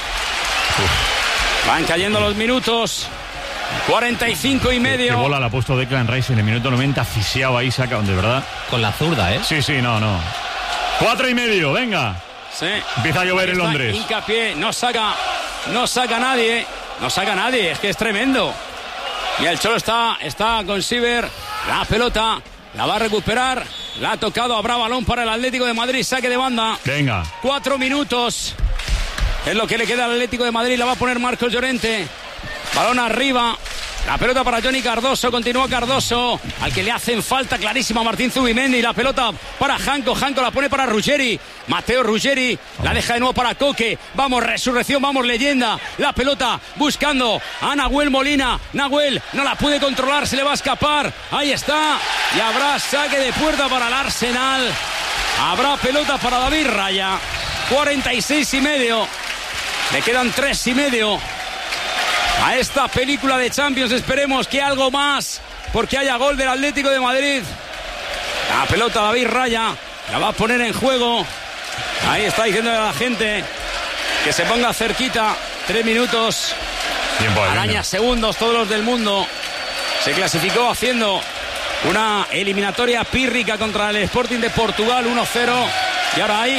Van cayendo los minutos. cuarenta y cinco y Qué medio. bola la ha puesto Declan Rice en el minuto noventa, asfixiado ahí, saca, de verdad. Con la zurda, ¿eh? Sí, sí, no, no. Cuatro y medio, venga. Sí. Empieza a llover Ahí en está Londres. Hincapié, no saca, no saca nadie, no saca nadie, es que es tremendo. Y el Cholo está, está con Siver, la pelota, la va a recuperar, la ha tocado, habrá balón para el Atlético de Madrid, saque de banda. Venga. Cuatro minutos, es lo que le queda al Atlético de Madrid, la va a poner Marcos Llorente. Balón arriba. La pelota para Johnny Cardoso, continúa Cardoso, al que le hacen falta clarísima a Martín Zubimendi. La pelota para Janko, Janko la pone para Ruggeri. Mateo Ruggeri la deja de nuevo para Coque. Vamos, resurrección, vamos, leyenda. La pelota buscando a Nahuel Molina. Nahuel no la puede controlar, se le va a escapar. Ahí está. Y habrá saque de puerta para el Arsenal. Habrá pelota para David Raya. cuarenta y seis y medio. Le quedan tres y medio. A esta película de Champions esperemos que algo más, porque haya gol del Atlético de Madrid. La pelota David Raya la va a poner en juego. Ahí está diciendo a la gente que se ponga cerquita. Tres minutos. Tiempo de araña venga. segundos, todos los del mundo. Se clasificó haciendo una eliminatoria pírrica contra el Sporting de Portugal, uno cero. Y ahora hay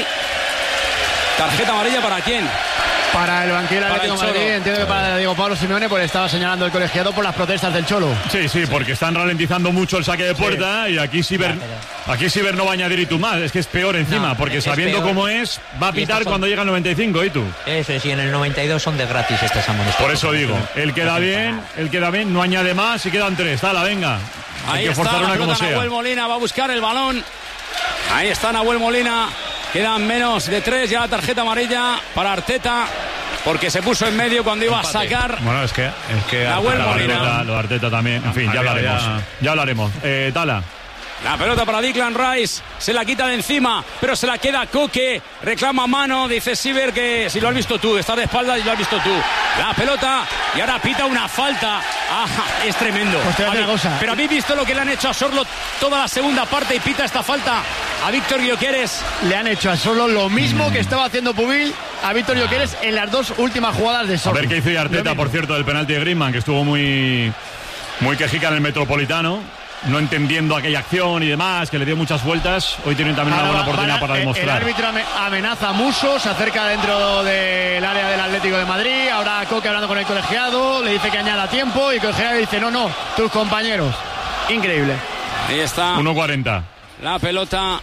tarjeta amarilla para quién. Para el banquillo del Para Atlético el de Madrid, Cholo. entiendo que para Diego Pablo Simeone, pues estaba señalando el colegiado por las protestas del Cholo. Sí, sí, porque están ralentizando mucho el saque de puerta y aquí Siber, aquí Siber no va a añadir y tú más, es que es peor encima, No, porque es sabiendo peor. cómo es, va a Y pitar estos son- cuando llega el noventa y cinco y tú. Eso es, y en el noventa y dos son de gratis estas amonestas. Por eso digo, el que da bien, el que da bien, no añade más y quedan tres. Dala, venga. Hay Ahí que está forzar la una como pelota, sea. Nahuel Molina va a buscar el balón. Ahí está Nahuel Molina. Quedan menos de tres, ya la tarjeta amarilla para Arteta, porque se puso en medio cuando iba a sacar. Bueno, es que... Es que Nahuel La Molina. Arteta, lo de Arteta también. En fin, ya Arriba hablaremos. ya- Ya hablaremos. Eh, Tala. La pelota para Declan Rice, se la quita de encima, pero se la queda Coque, reclama mano, dice Siber que si lo has visto tú, estás de espaldas y lo has visto tú. La pelota y ahora pita una falta. Ah, es tremendo. Pues te voy a decir Habéis- una cosa. Pero habéis visto lo que le han hecho a Sorlo toda la segunda parte y pita esta falta a Víctor Gyökeres. Le han hecho a Solo lo mismo que estaba haciendo Pubil a Víctor Gyökeres en las dos últimas jugadas de A Solo. ver qué hizo y Arteta, Lo mismo. por cierto, del penalti de Griezmann, que estuvo muy, muy quejica en el Metropolitano, no entendiendo aquella acción y demás, que le dio muchas vueltas. Hoy tienen también una Ahora buena va- oportunidad van a- para eh, demostrar. El árbitro ame- amenaza a Musso, se acerca dentro del área del Atlético de Madrid. Ahora Coque hablando con el colegiado, le dice que añada tiempo y el colegiado dice no, no, tus compañeros. Increíble. Ahí está uno cuarenta. la pelota.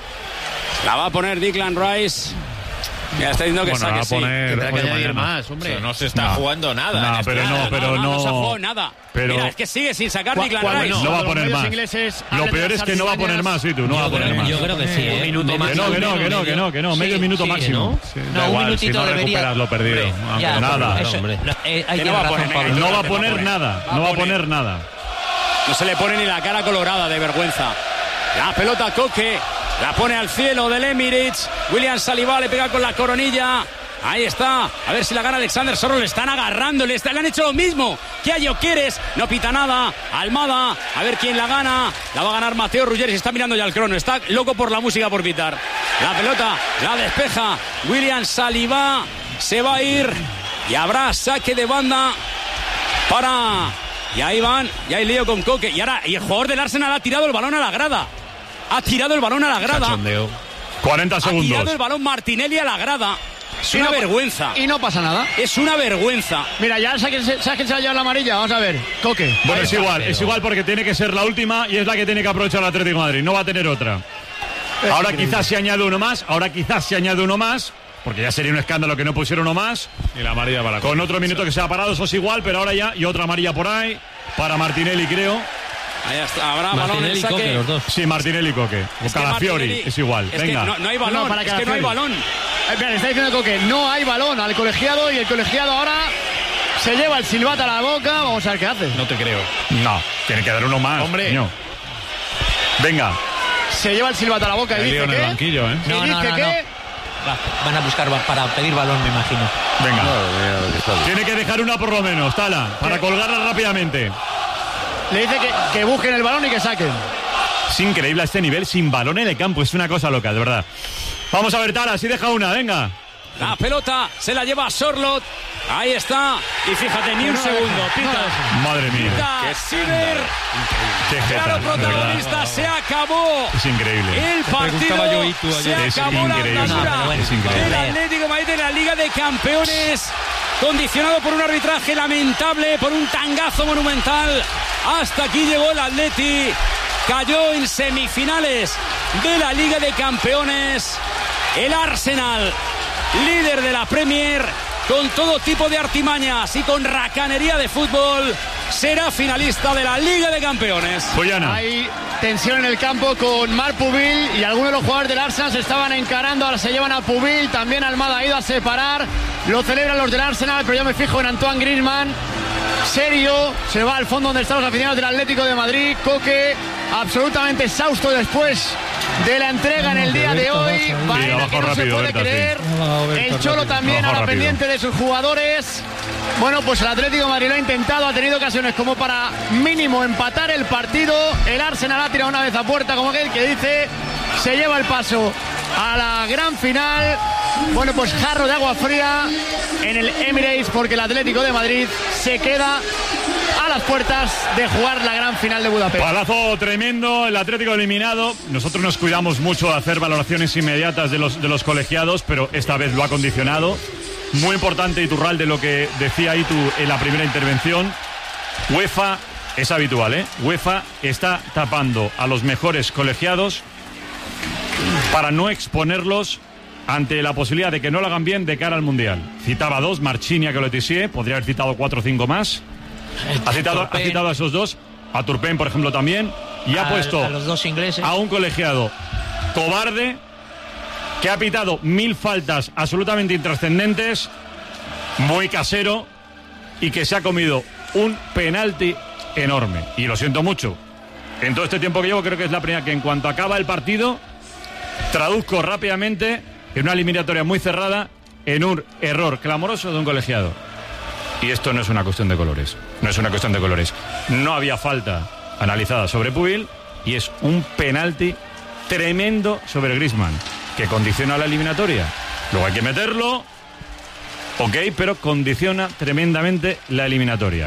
La va a poner Declan Rice. Ya está diciendo que Bueno, saque va a sí. poner... Tendrá que hoy o añadir mañana. más, hombre. Pero no se está No. jugando nada. No, en este pero no, momento. pero no, no, se ha no- jugado nada. pero- Mira, es que sigue sin sacar Cu- Declan cuando- Rice. no va a cuando poner los más. medios ingleses Lo hablen de peor las es que no va a poner artimañas, más, sí, tú, no va a Yo poner creo, más. yo creo que sí, ¿eh? Un minuto Me- más. Que no, que no, que no, medio- que no, que no, medio Sí, minuto sí, máximo. ¿no? Sí, No, da un igual, minutito si no debería- recuperas lo perdido. Hombre, aunque ya, nada. eso- hombre. no, eh, hay Que no va a razón, poner, Pablo. No va a Va a poner poner. nada, Va a no va a poner. poner nada. No se le pone ni la cara colorada de vergüenza. La pelota Coque, la pone al cielo del Emirates. William Saliba le pega con la coronilla. Ahí está. A ver si la gana Alexander Sorlo. Le están agarrando. Le, está- le han hecho lo mismo que a Gyökeres. No pita nada. Almada. A ver quién la gana. La va a ganar Mateo Ruggeri. Se está mirando ya el crono. Está loco por la música por pitar. La pelota la despeja William Saliba. Se va a ir. Y habrá saque de banda para... Y ahí van. Y hay lío con Coque. Y ahora y el jugador del Arsenal ha tirado el balón a la grada. Ha tirado el balón a la grada. Cachondeo. cuarenta Ha tirado segundos. el balón Martinelli a la grada. Es Y una no pa- vergüenza. Y no pasa nada. Es una vergüenza. Mira, ya sabes quién se, sabes quién se va a llevar la amarilla. Vamos a ver. Coque. Bueno, Ahí es está. igual, es igual porque tiene que ser la última y es la que tiene que aprovechar el Atlético de Madrid. No va a tener otra. Ahora quizás se añade uno más, ahora quizás se añade uno más, porque ya sería un escándalo que no pusiera uno más. Y la amarilla para Con otro minuto que se ha parado, eso es igual, pero ahora ya, y otra amarilla por ahí, para Martinelli creo. Ahí está. Habrá balón Martinelli en y Coque, saque. los dos. Sí, Martinelli y Coque. O Es que Calafiori, Martinelli- es igual. Es que Venga. no, no hay No, balón. para es que no hay Calafiori. balón. Eh, Espera, le está diciendo Coque, no hay balón al colegiado y el colegiado ahora se lleva el silbato a la boca. Vamos a ver qué hace. No te creo. No, tiene que dar uno más. Hombre. coño. Venga. Se lleva el silbato a la boca y El lío dice en el que... banquillo, ¿eh? y No, no, dice no, que... Va, van a buscar va- para pedir balón, me imagino. Venga. Mira lo que está bien. Tiene que dejar una por lo menos, Tala, para colgarla rápidamente. Le dice que, que busquen el balón y que saquen. Es increíble a este nivel sin balón en el campo, es una cosa loca, de verdad. Vamos a ver, Tala, si deja una, venga. La pelota se la lleva Sorlot. Ahí está. Y fíjate, ni un segundo. Pita. Madre mía. Pita Siver. Qué jeta, Claro, de verdad. protagonista. Se acabó. Es increíble. El partido preguntaba yo y tú se ayer. Es acabó la increíble. andadura No, pero bueno, es increíble. del Atlético de Madrid en la Liga de Campeones, condicionado por un arbitraje lamentable, por un tangazo monumental. Hasta aquí llegó el Atleti, cayó en semifinales de la Liga de Campeones. El Arsenal, líder de la Premier, con todo tipo de artimañas y con racanería de fútbol, será finalista de la Liga de Campeones. Boyana. Hay tensión en el campo con Marc Pubil y algunos de los jugadores del Arsenal se estaban encarando. Ahora se llevan a Pubil, también Almada ha ido a separar. Lo celebran los del Arsenal, pero yo me fijo en Antoine Griezmann. Serio, se va al fondo donde están los aficionados del Atlético de Madrid. Coque, absolutamente exhausto después de la entrega en el día de hoy. Baena bajó que no se rápido, puede Berta, sí. creer. Bajó Berta El Cholo rápido. también Bajó ahora rápido. pendiente de sus jugadores. Bueno, pues el Atlético de Madrid lo ha intentado, ha tenido ocasiones como para mínimo empatar el partido. El Arsenal ha tirado una vez a puerta, como aquel que dice, se lleva el paso a la gran final. Bueno, pues jarro de agua fría en el Emirates porque el Atlético de Madrid se queda a las puertas de jugar la gran final de Budapest. Palazo tremendo, el Atlético eliminado. Nosotros nos cuidamos mucho de hacer valoraciones inmediatas de los, de los colegiados, pero esta vez lo ha condicionado. Muy importante, Iturralde, lo que decía Itu en la primera intervención. UEFA, es habitual, ¿eh? UEFA está tapando a los mejores colegiados para no exponerlos ante la posibilidad de que no lo hagan bien de cara al Mundial. Citaba dos, Marchinia, que lo Tissier, podría haber citado cuatro o cinco más. Ha citado, ha citado a esos dos, a Turpin, por ejemplo, también, y ha a, puesto a los dos ingleses, a un colegiado cobarde que ha pitado mil faltas absolutamente intrascendentes, muy casero, y que se ha comido un penalti enorme. Y lo siento mucho. En todo este tiempo que llevo, creo que es la primera que en cuanto acaba el partido, traduzco rápidamente en una eliminatoria muy cerrada en un error clamoroso de un colegiado. Y esto no es una cuestión de colores. No es una cuestión de colores. No había falta analizada sobre Pubil y es un penalti tremendo sobre Griezmann que condiciona la eliminatoria. Luego hay que meterlo, ok, pero condiciona tremendamente la eliminatoria.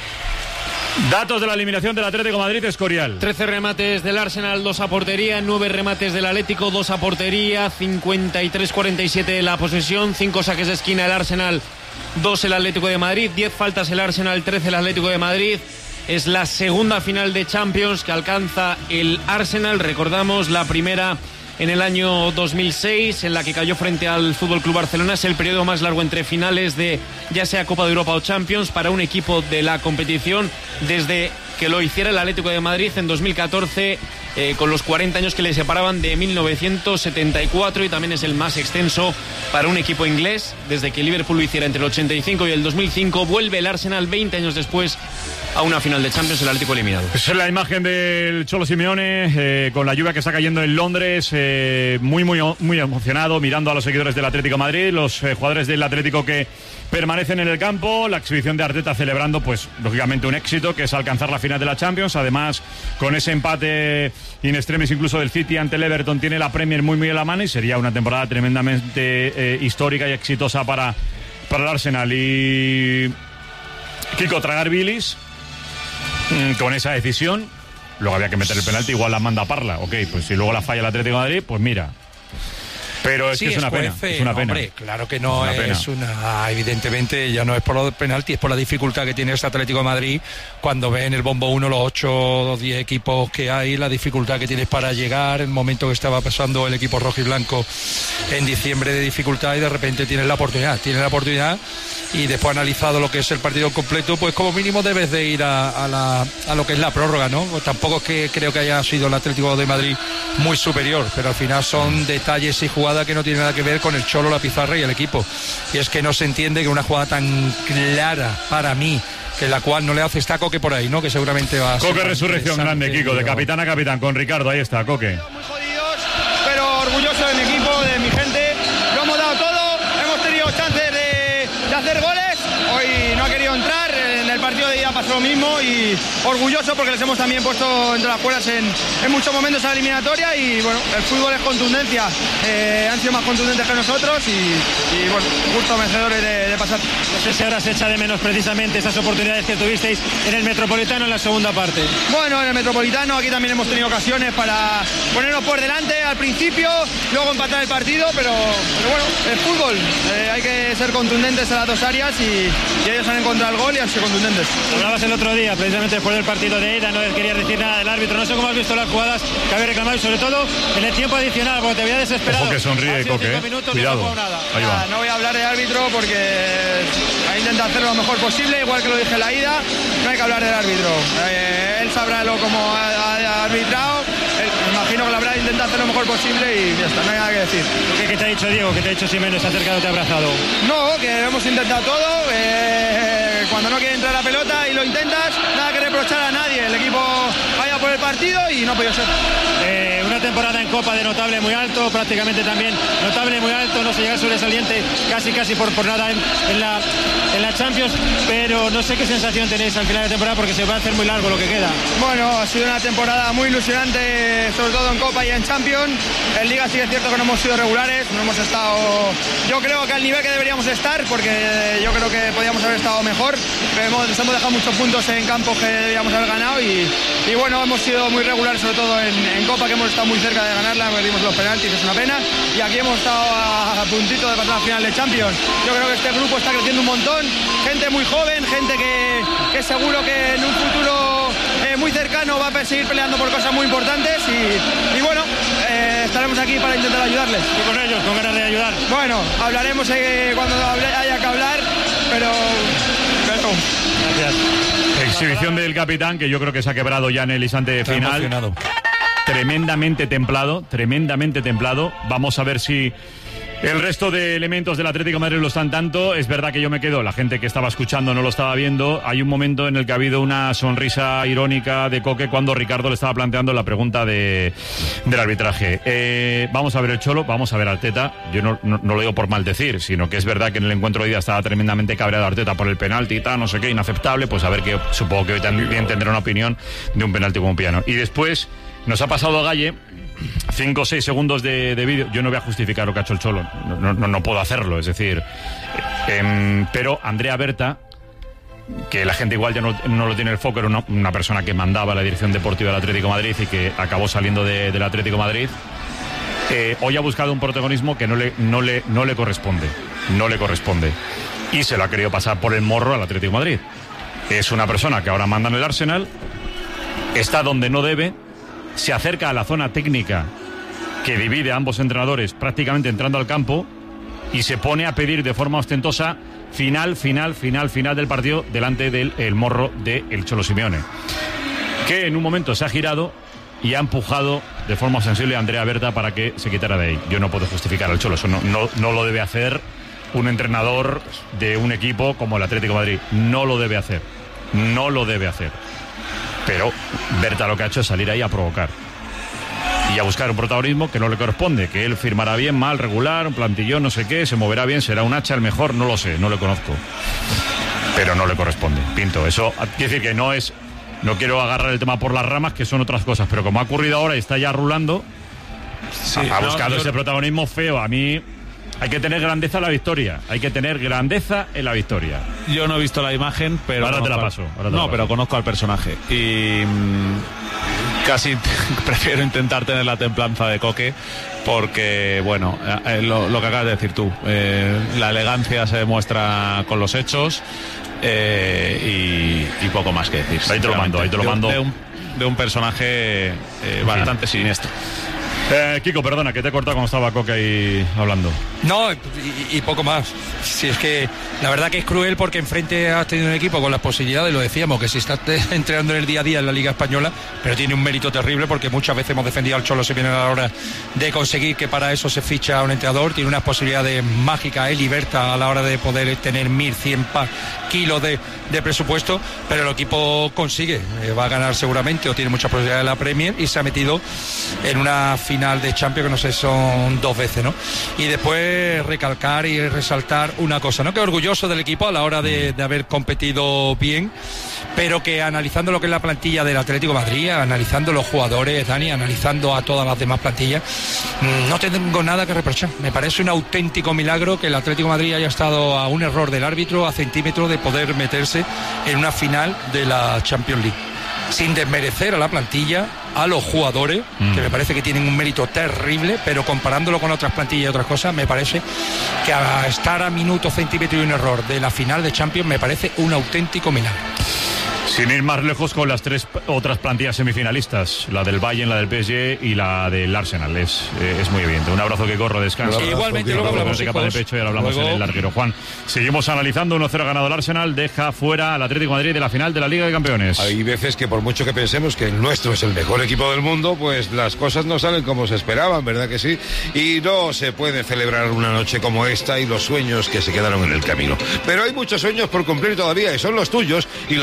Datos de la eliminación del Atlético de Madrid, Escorial. trece remates del Arsenal, dos a portería, nueve remates del Atlético, dos a portería, cincuenta y tres cuarenta y siete la posesión, cinco saques de esquina el Arsenal, dos el Atlético de Madrid, diez faltas el Arsenal, trece el Atlético de Madrid. Es la segunda final de Champions que alcanza el Arsenal, recordamos la primera en el año dos mil seis, en la que cayó frente al F C Barcelona. Es el periodo más largo entre finales de ya sea Copa de Europa o Champions para un equipo de la competición desde que lo hiciera el Atlético de Madrid en dos mil catorce, eh, con los cuarenta años que le separaban de mil novecientos setenta y cuatro, y también es el más extenso para un equipo inglés desde que Liverpool lo hiciera entre el ochenta y cinco y el dos mil cinco. Vuelve el Arsenal veinte años después a una final de Champions, el Atlético eliminado. Es la imagen del Cholo Simeone eh, con la lluvia que está cayendo en Londres, eh, muy muy muy emocionado mirando a los seguidores del Atlético de Madrid, los eh, jugadores del Atlético que permanecen en el campo, la exhibición de Arteta celebrando pues lógicamente un éxito que es alcanzar la final de la Champions. Además, con ese empate in extremis incluso del City ante el Everton, tiene la Premier muy muy en la mano y sería una temporada tremendamente eh, histórica y exitosa para, para el Arsenal. Y Kiko, tragar bilis con esa decisión. Luego había que meter el penalti, igual la manda Parla, ok, pues si luego la falla el Atlético de Madrid, pues mira. Pero es sí, que es, es una juez, pena, es una pena. Hombre, claro que no es, una, es una, evidentemente ya no es por los penaltis, es por la dificultad que tiene este Atlético de Madrid cuando ve en el bombo uno los ocho o diez equipos que hay, la dificultad que tienes para llegar, el momento que estaba pasando el equipo rojo y blanco en diciembre de dificultad, y de repente tienes la oportunidad, tienes la oportunidad y después analizado lo que es el partido completo, pues como mínimo debes de ir a, a, la, a lo que es la prórroga, ¿no? Pues tampoco es que creo que haya sido el Atlético de Madrid muy superior, pero al final son detalles y jugadas que no tiene nada que ver con el Cholo, la pizarra y el equipo. Y es que no se entiende que una jugada tan clara para mí, que la cual no le hace esta Coque por ahí, ¿no? Que seguramente va a ser Coque resurrección grande, Kiko, de capitán a capitán con Ricardo, ahí está, Coque. Muy jodidos, pero orgulloso de mi equipo, de mi gente. Lo hemos dado todo, hemos tenido chances de, de hacer goles. Hoy no ha querido entrar, en el partido de ida pasó lo mismo, y orgulloso porque les hemos también puesto entre las cuerdas en, en muchos momentos a la eliminatoria. Y bueno, el fútbol es contundencia, eh, han sido más contundentes que nosotros y, y bueno, justo vencedores de, de pasar. No sé si ahora se echa de menos precisamente esas oportunidades que tuvisteis en el Metropolitano en la segunda parte. Bueno, en el Metropolitano aquí también hemos tenido ocasiones para ponernos por delante al principio, luego empatar el partido, pero, pero bueno, el fútbol, eh, hay que ser contundentes en las dos áreas y, y ellos han encontrado el gol y han sido contundentes. Hablabas el otro día, precisamente después del partido de ida, no querías decir nada del árbitro, no sé cómo has visto las jugadas que habéis reclamado y sobre todo en el tiempo adicional, porque te había desesperado. Ojo que sonríe, Coque, minutos, cuidado, no, nada. ahí va. Ah, no voy a hablar de árbitro porque ha intentado hacerlo lo mejor posible, igual que lo dije en la ida, no hay que hablar del árbitro. Eh, él sabrá lo como ha, ha arbitrado, él, me imagino que lo habrá intentado hacer lo mejor posible y ya está, no hay nada que decir. ¿Qué, qué te ha dicho Diego? ¿Qué te ha dicho Simeone? ¿Se ha acercado, te ha abrazado? No, que hemos intentado todo, eh, cuando no quiere entrar la pelota y lo intentas, nada que reprochar a nadie, el equipo vaya por el partido y no ha podido ser. Eh, una temporada en Copa de notable muy alto, prácticamente también notable muy alto, no se llega sobresaliente casi casi por, por nada en, en, la, en la Champions, pero no sé qué sensación tenéis al final de temporada porque se va a hacer muy largo lo que queda. Bueno, ha sido una temporada muy ilusionante, sobre todo en Copa y en Champions. En Liga sí es cierto que no hemos sido regulares, no hemos estado, yo creo que al nivel que deberíamos estar, porque yo creo que podíamos haber estado mejor, pero hemos, hemos dejado muchos puntos en campos que deberíamos haber ganado y, y bueno, hemos sido muy regulares, sobre todo en, en Copa, que hemos estado muy cerca de ganarla, perdimos los penaltis, es una pena, y aquí hemos estado a, a puntito de pasar a la final de Champions. Yo creo que este grupo está creciendo un montón, gente muy joven, gente que, que seguro que en un futuro eh, muy cercano va a seguir peleando por cosas muy importantes y, y bueno, eh, estaremos aquí para intentar ayudarles. Y con ellos, con ganas de ayudar. Bueno, hablaremos eh, cuando haya que hablar, pero... pero... Gracias. Exhibición del capitán, que yo creo que se ha quebrado ya en el instante Está final. emocionado. Tremendamente templado, tremendamente templado. Vamos a ver si el resto de elementos del Atlético de Madrid lo están tanto. Es verdad que yo me quedo, la gente que estaba escuchando no lo estaba viendo. Hay un momento en el que ha habido una sonrisa irónica de Coque cuando Ricardo le estaba planteando la pregunta de, del arbitraje. Eh, vamos a ver el Cholo, vamos a ver a Arteta. Yo no, no, no lo digo por maldecir, sino que es verdad que en el encuentro de hoy día estaba tremendamente cabreado Arteta por el penalti y tal, no sé qué, inaceptable. Pues a ver, que supongo que hoy también tendrá una opinión de un penalti como un piano. Y después nos ha pasado Galle cinco o seis segundos de, de vídeo. Yo no voy a justificar lo que ha hecho el Cholo, no, no, no puedo hacerlo, es decir, eh, pero Andrea Berta, que la gente igual ya no, no lo tiene el foco, era una, una persona que mandaba la dirección deportiva del Atlético de Madrid y que acabó saliendo de, del Atlético de Madrid, eh, hoy ha buscado un protagonismo que no le, no, le, no le corresponde, no le corresponde, y se lo ha querido pasar por el morro al Atlético de Madrid. Es una persona que ahora manda en el Arsenal, está donde no debe, se acerca a la zona técnica que divide a ambos entrenadores prácticamente entrando al campo y se pone a pedir de forma ostentosa final, final, final, final del partido delante del el morro de el Cholo Simeone, que en un momento se ha girado y ha empujado de forma sensible a Andrea Berta para que se quitara de ahí. Yo no puedo justificar al Cholo, eso no, no, no lo debe hacer un entrenador de un equipo como el Atlético de Madrid, no lo debe hacer, no lo debe hacer. Pero Berta lo que ha hecho es salir ahí a provocar y a buscar un protagonismo que no le corresponde, que él firmará bien, mal, regular, un plantillón, no sé qué, se moverá bien, será un hacha el mejor, no lo sé, no le conozco, pero no le corresponde, Pinto. Eso quiere decir que no es, no quiero agarrar el tema por las ramas, que son otras cosas, pero como ha ocurrido ahora y está ya rulando, sí, ha no, buscado yo... ese protagonismo feo. A mí hay que tener grandeza en la victoria. Hay que tener grandeza en la victoria. Yo no he visto la imagen, pero... Ahora te la paso. Ahora te no, la paso. Pero conozco al personaje. Y mmm, casi prefiero intentar tener la templanza de Coque, porque, bueno, eh, lo, lo que acabas de decir tú. Eh, la elegancia se demuestra con los hechos eh, y, y poco más que decir. Ahí te lo mando, ahí te lo mando. De, de, un, de un personaje eh, bastante sí. siniestro. Eh, Kiko, perdona, que te he cortado cuando estaba Coque ahí hablando. No, y, y poco más. Si es que la verdad que es cruel, porque enfrente has tenido un equipo con las posibilidades, lo decíamos, que si está entrenando en el día a día en la Liga Española, pero tiene un mérito terrible, porque muchas veces hemos defendido al Cholo Simeone a la hora de conseguir que para eso se ficha a un entrenador. Tiene unas posibilidades mágicas, él y Berta, a la hora de poder tener mil cien kilos de, de presupuesto, pero el equipo consigue, eh, va a ganar seguramente, o tiene muchas posibilidades de la Premier, y se ha metido en una final de Champions, que no sé, son dos veces, ¿no? Y después recalcar y resaltar una cosa, ¿no? Que orgulloso del equipo a la hora de, de haber competido bien, pero que analizando lo que es la plantilla del Atlético de Madrid, analizando los jugadores, Dani, analizando a todas las demás plantillas, no tengo nada que reprochar. Me parece un auténtico milagro que el Atlético de Madrid haya estado a un error del árbitro, a centímetros de poder meterse en una final de la Champions League, sin desmerecer a la plantilla, a los jugadores, mm. que me parece que tienen un mérito terrible, pero comparándolo con otras plantillas y otras cosas, me parece que a estar a minuto, centímetro y un error de la final de Champions me parece un auténtico milagro. Sin ir más lejos, con las tres otras plantillas semifinalistas, la del Bayern, la del P S G y la del Arsenal, es, eh, es muy evidente. Un abrazo, que corro, descansa. Sí, igualmente, luego hablamos de capa de pecho y ahora hablamos luego en el larguero. Juan, seguimos analizando. Uno cero ganado el Arsenal, deja fuera al Atlético de Madrid de la final de la Liga de Campeones. Hay veces que por mucho que pensemos que el nuestro es el mejor equipo del mundo, pues las cosas no salen como se esperaban, ¿verdad que sí? Y no se puede celebrar una noche como esta y los sueños que se quedaron en el camino. Pero hay muchos sueños por cumplir todavía, y son los tuyos, y los puedes cumplir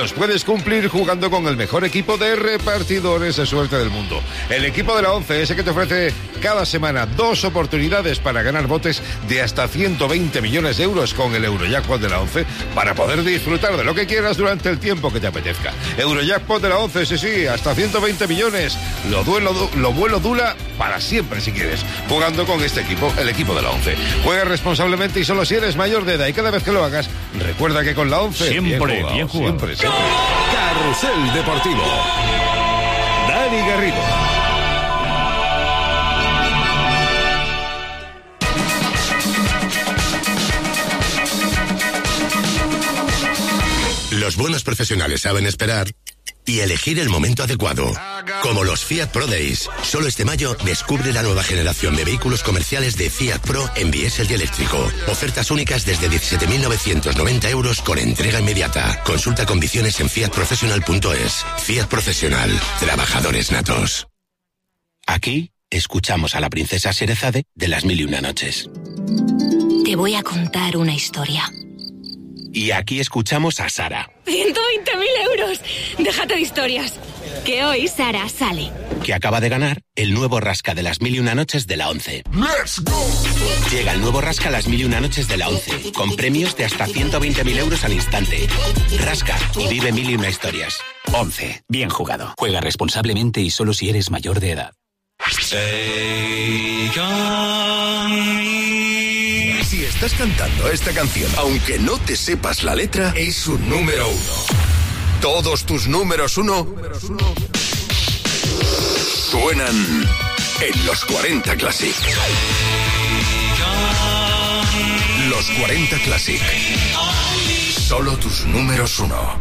cumplir jugando con el mejor equipo de repartidores de suerte del mundo. El equipo de la once, ese que te ofrece cada semana dos oportunidades para ganar botes de hasta ciento veinte millones de euros con el Eurojackpot de la once, para poder disfrutar de lo que quieras durante el tiempo que te apetezca. Eurojackpot de la once, sí, sí, hasta ciento veinte millones. Lo, duelo, lo vuelo dura para siempre si quieres, jugando con este equipo, el equipo de la once. Juega responsablemente y solo si eres mayor de edad, y cada vez que lo hagas, recuerda que con la once siempre bien jugado, bien jugado. Siempre, siempre. Carrusel Deportivo. Dani Garrido. Los buenos profesionales saben esperar y elegir el momento adecuado. Como los Fiat Pro Days. Solo este mayo descubre la nueva generación de vehículos comerciales de Fiat Pro en diésel y eléctrico. Ofertas únicas desde diecisiete mil novecientos noventa euros con entrega inmediata. Consulta condiciones en fiat professional punto es. Fiat Profesional. Trabajadores natos. Aquí escuchamos a la princesa Sherezade de las mil y una noches. Te voy a contar una historia. Y aquí escuchamos a Sara, ciento veinte mil euros. Déjate de historias. Que hoy Sara sale. que acaba de ganar el nuevo Rasca de las mil y una noches de la once. ¡Let's go! Llega el nuevo Rasca las mil y una noches de la once, con premios de hasta ciento veinte mil euros al instante. Rasca y vive mil y una historias. once. Bien jugado. Juega responsablemente y solo si eres mayor de edad. Si estás cantando esta canción, aunque no te sepas la letra, es un número uno. Todos tus números uno suenan en los cuarenta Classic. Los cuarenta Classic. Solo tus números uno.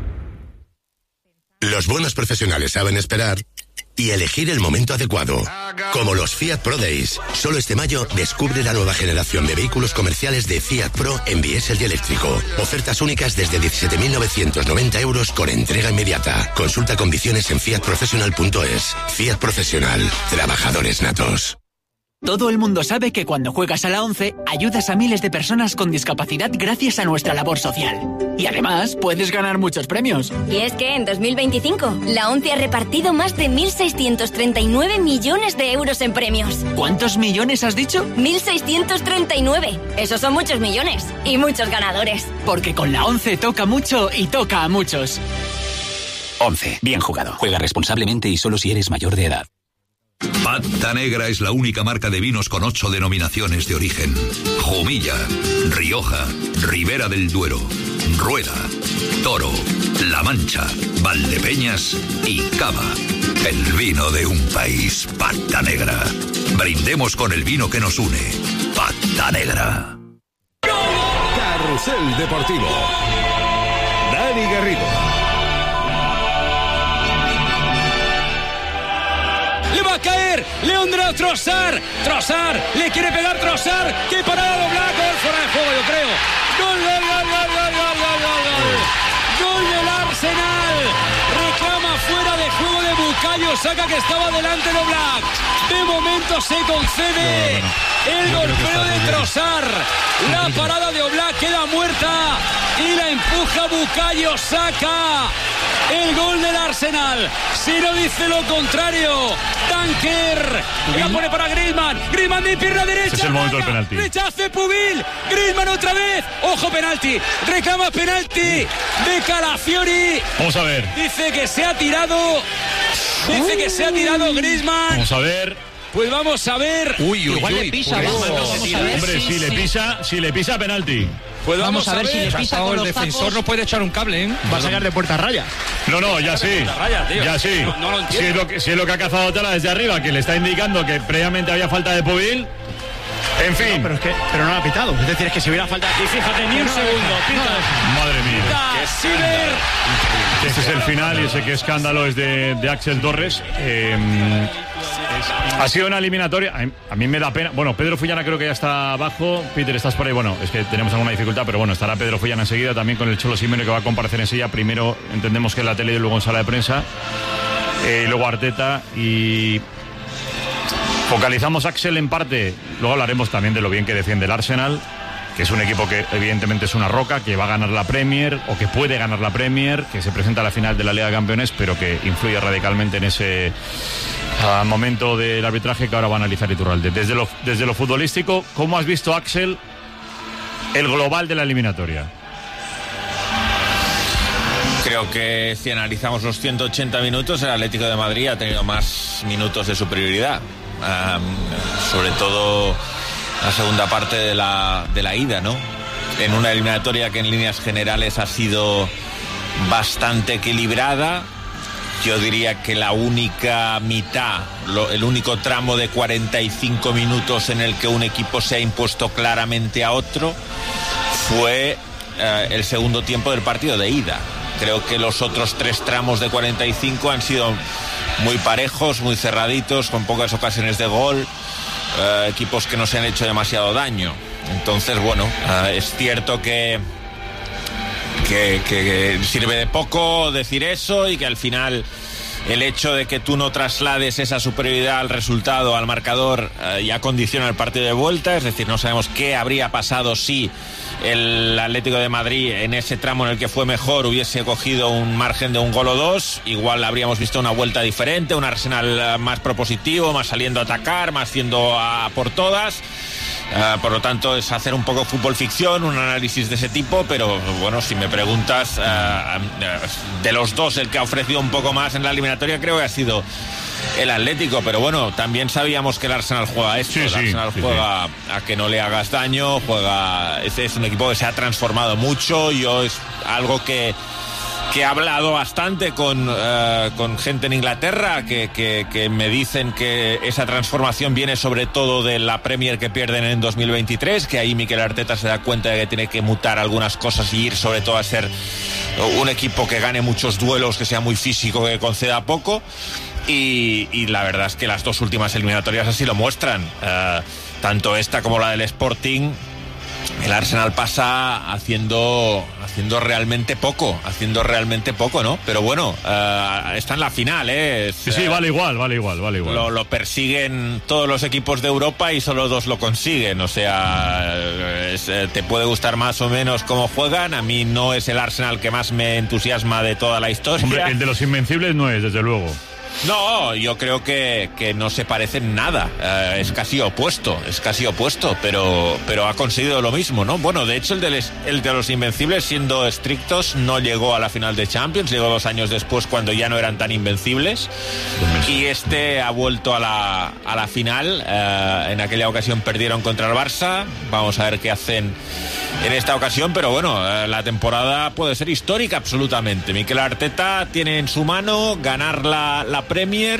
Los buenos profesionales saben esperar y elegir el momento adecuado. Como los Fiat Pro Days. Solo este mayo descubre la nueva generación de vehículos comerciales de Fiat Pro en diésel y eléctrico. Ofertas únicas desde diecisiete mil novecientos noventa euros con entrega inmediata. Consulta condiciones en fiat professional punto es. Fiat Profesional. Trabajadores natos. Todo el mundo sabe que cuando juegas a la once, ayudas a miles de personas con discapacidad gracias a nuestra labor social. Y además, puedes ganar muchos premios. Y es que en dos mil veinticinco, la once ha repartido más de mil seiscientos treinta y nueve millones de euros en premios. ¿Cuántos millones has dicho? mil seiscientos treinta y nueve. Esos son muchos millones. Y muchos ganadores. Porque con la once toca mucho y toca a muchos. once. Bien jugado. Juega responsablemente y solo si eres mayor de edad. Pata Negra es la única marca de vinos con ocho denominaciones de origen. Jumilla, Rioja, Ribera del Duero, Rueda, Toro, La Mancha, Valdepeñas y Cava. El vino de un país, Pata Negra. Brindemos con el vino que nos une. Pata Negra. Carrusel Deportivo. Dani Garrido. Le va a caer Leandro Trossard. Trossard, le quiere pegar Trossard. ¡Qué parada de Oblak! Gol fuera de juego, yo creo. Gol, gol, gol, gol, gol, gol, gol, gol. Gol del Arsenal. Reclama fuera de juego de Bukayo Saka, que estaba delante de Oblak. De momento se concede no, no, no. el golpeo de Trossard. La parada de Oblak queda muerta y la empuja Bukayo Saka. El gol del Arsenal. Si no dice lo contrario, Tanker la pone para Griezmann. Griezmann de pierna derecha. Ese es el momento del penalti. Rechace Pubil. Griezmann otra vez. Ojo, penalti. Reclama penalti de Calafiori. Vamos a ver. Dice que se ha tirado. Dice que se ha tirado Griezmann. Vamos a ver. Pues vamos a ver. Uy, uy, Igual uy, le pisa, pues, vamos, oh, vamos a ver. Hombre, sí, si le sí. pisa, si le pisa penalti. Pues Vamos, vamos a ver, si le pisa con el los defensor tacos. no puede echar un cable, ¿eh? Va a sacar de puerta raya. No, no, ya sí. Raya, tío. Ya sí. No, no lo si, entiendo. es lo que, si es lo que ha cazado Tala desde arriba, que le está indicando que previamente había falta de Pubil. En fin. No, pero es que pero no lo ha pitado. Es decir, es que si hubiera falta. Y fíjate, ni un segundo. Pita. Madre mía. Siver. Este es el final y ese que escándalo es de, de Axel Torres. Eh, ha sido una eliminatoria. A, a mí me da pena. Bueno, Pedro Fullana creo que ya está abajo. Peter, estás por ahí. Bueno, es que tenemos alguna dificultad, pero bueno, estará Pedro Fullana enseguida. También con el Cholo Simeone, que va a comparecer enseguida. Primero entendemos que en la tele y luego en sala de prensa. Eh, y luego Arteta. Y focalizamos Axel en parte. Luego hablaremos también de lo bien que defiende el Arsenal. que es un equipo que evidentemente es una roca, que va a ganar la Premier o que puede ganar la Premier, que se presenta a la final de la Liga de Campeones, pero que influye radicalmente en ese uh, momento del arbitraje que ahora va a analizar Iturralde. Desde lo, desde lo futbolístico, ¿cómo has visto, Axel, el global de la eliminatoria? Creo que si analizamos los ciento ochenta minutos, el Atlético de Madrid ha tenido más minutos de superioridad. Um, sobre todo la segunda parte de la, de la ida, ¿no? En una eliminatoria que en líneas generales ha sido bastante equilibrada. Yo diría que la única mitad, lo, el único tramo de cuarenta y cinco minutos en el que un equipo se ha impuesto claramente a otro fue eh, el segundo tiempo del partido de ida. Creo que los otros tres tramos de cuarenta y cinco han sido muy parejos, muy cerraditos, con pocas ocasiones de gol, eh, equipos que no se han hecho demasiado daño. Entonces, bueno, eh, es cierto que, que, que sirve de poco decir eso y que al final el hecho de que tú no traslades esa superioridad al resultado, al marcador, eh, ya condiciona el partido de vuelta. Es decir, no sabemos qué habría pasado si el Atlético de Madrid en ese tramo en el que fue mejor hubiese cogido un margen de un gol o dos. Igual habríamos visto una vuelta diferente, un Arsenal más propositivo, más saliendo a atacar, más yendo a por todas. Uh, por lo tanto, es hacer un poco fútbol ficción, un análisis de ese tipo, pero bueno, si me preguntas, uh, uh, de los dos, el que ha ofrecido un poco más en la eliminatoria creo que ha sido el Atlético, pero bueno, también sabíamos que el Arsenal juega a esto, sí, el sí, Arsenal sí, juega sí. a que no le hagas daño, juega, este es un equipo que se ha transformado mucho. Yo es algo que que he hablado bastante con, uh, con gente en Inglaterra que, que, que me dicen que esa transformación viene sobre todo de la Premier que pierden en dos mil veintitrés, que ahí Mikel Arteta se da cuenta de que tiene que mutar algunas cosas y ir sobre todo a ser un equipo que gane muchos duelos, que sea muy físico, que conceda poco. Y, y la verdad es que las dos últimas eliminatorias así lo muestran, uh, tanto esta como la del Sporting. El Arsenal pasa haciendo haciendo realmente poco, haciendo realmente poco, ¿no? Pero bueno, uh, está en la final, ¿eh? Es, sí, sí, vale igual, vale igual, vale igual. Lo, lo persiguen todos los equipos de Europa y solo dos lo consiguen. O sea, es, te puede gustar más o menos cómo juegan. A mí no es el Arsenal que más me entusiasma de toda la historia. Hombre, el de los Invencibles no es, desde luego. No, yo creo que, que no se parecen nada, uh, es casi opuesto, es casi opuesto, pero, pero ha conseguido lo mismo, ¿no? Bueno, de hecho el de, les, el de los Invencibles, siendo estrictos, no llegó a la final de Champions, llegó dos años después cuando ya no eran tan invencibles, y este ha vuelto a la, a la final. Uh, en aquella ocasión perdieron contra el Barça, vamos a ver qué hacen en esta ocasión, pero bueno, uh, la temporada puede ser histórica absolutamente. Mikel Arteta tiene en su mano ganar la, la Premier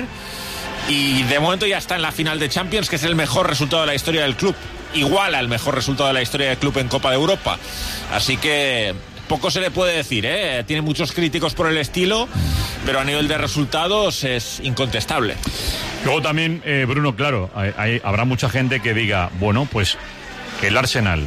y de momento ya está en la final de Champions, que es el mejor resultado de la historia del club, igual al mejor resultado de la historia del club en Copa de Europa, así que poco se le puede decir, ¿eh? Tiene muchos críticos por el estilo, pero a nivel de resultados es incontestable. Luego también, eh, Bruno, claro, hay, hay, habrá mucha gente que diga, bueno, pues el Arsenal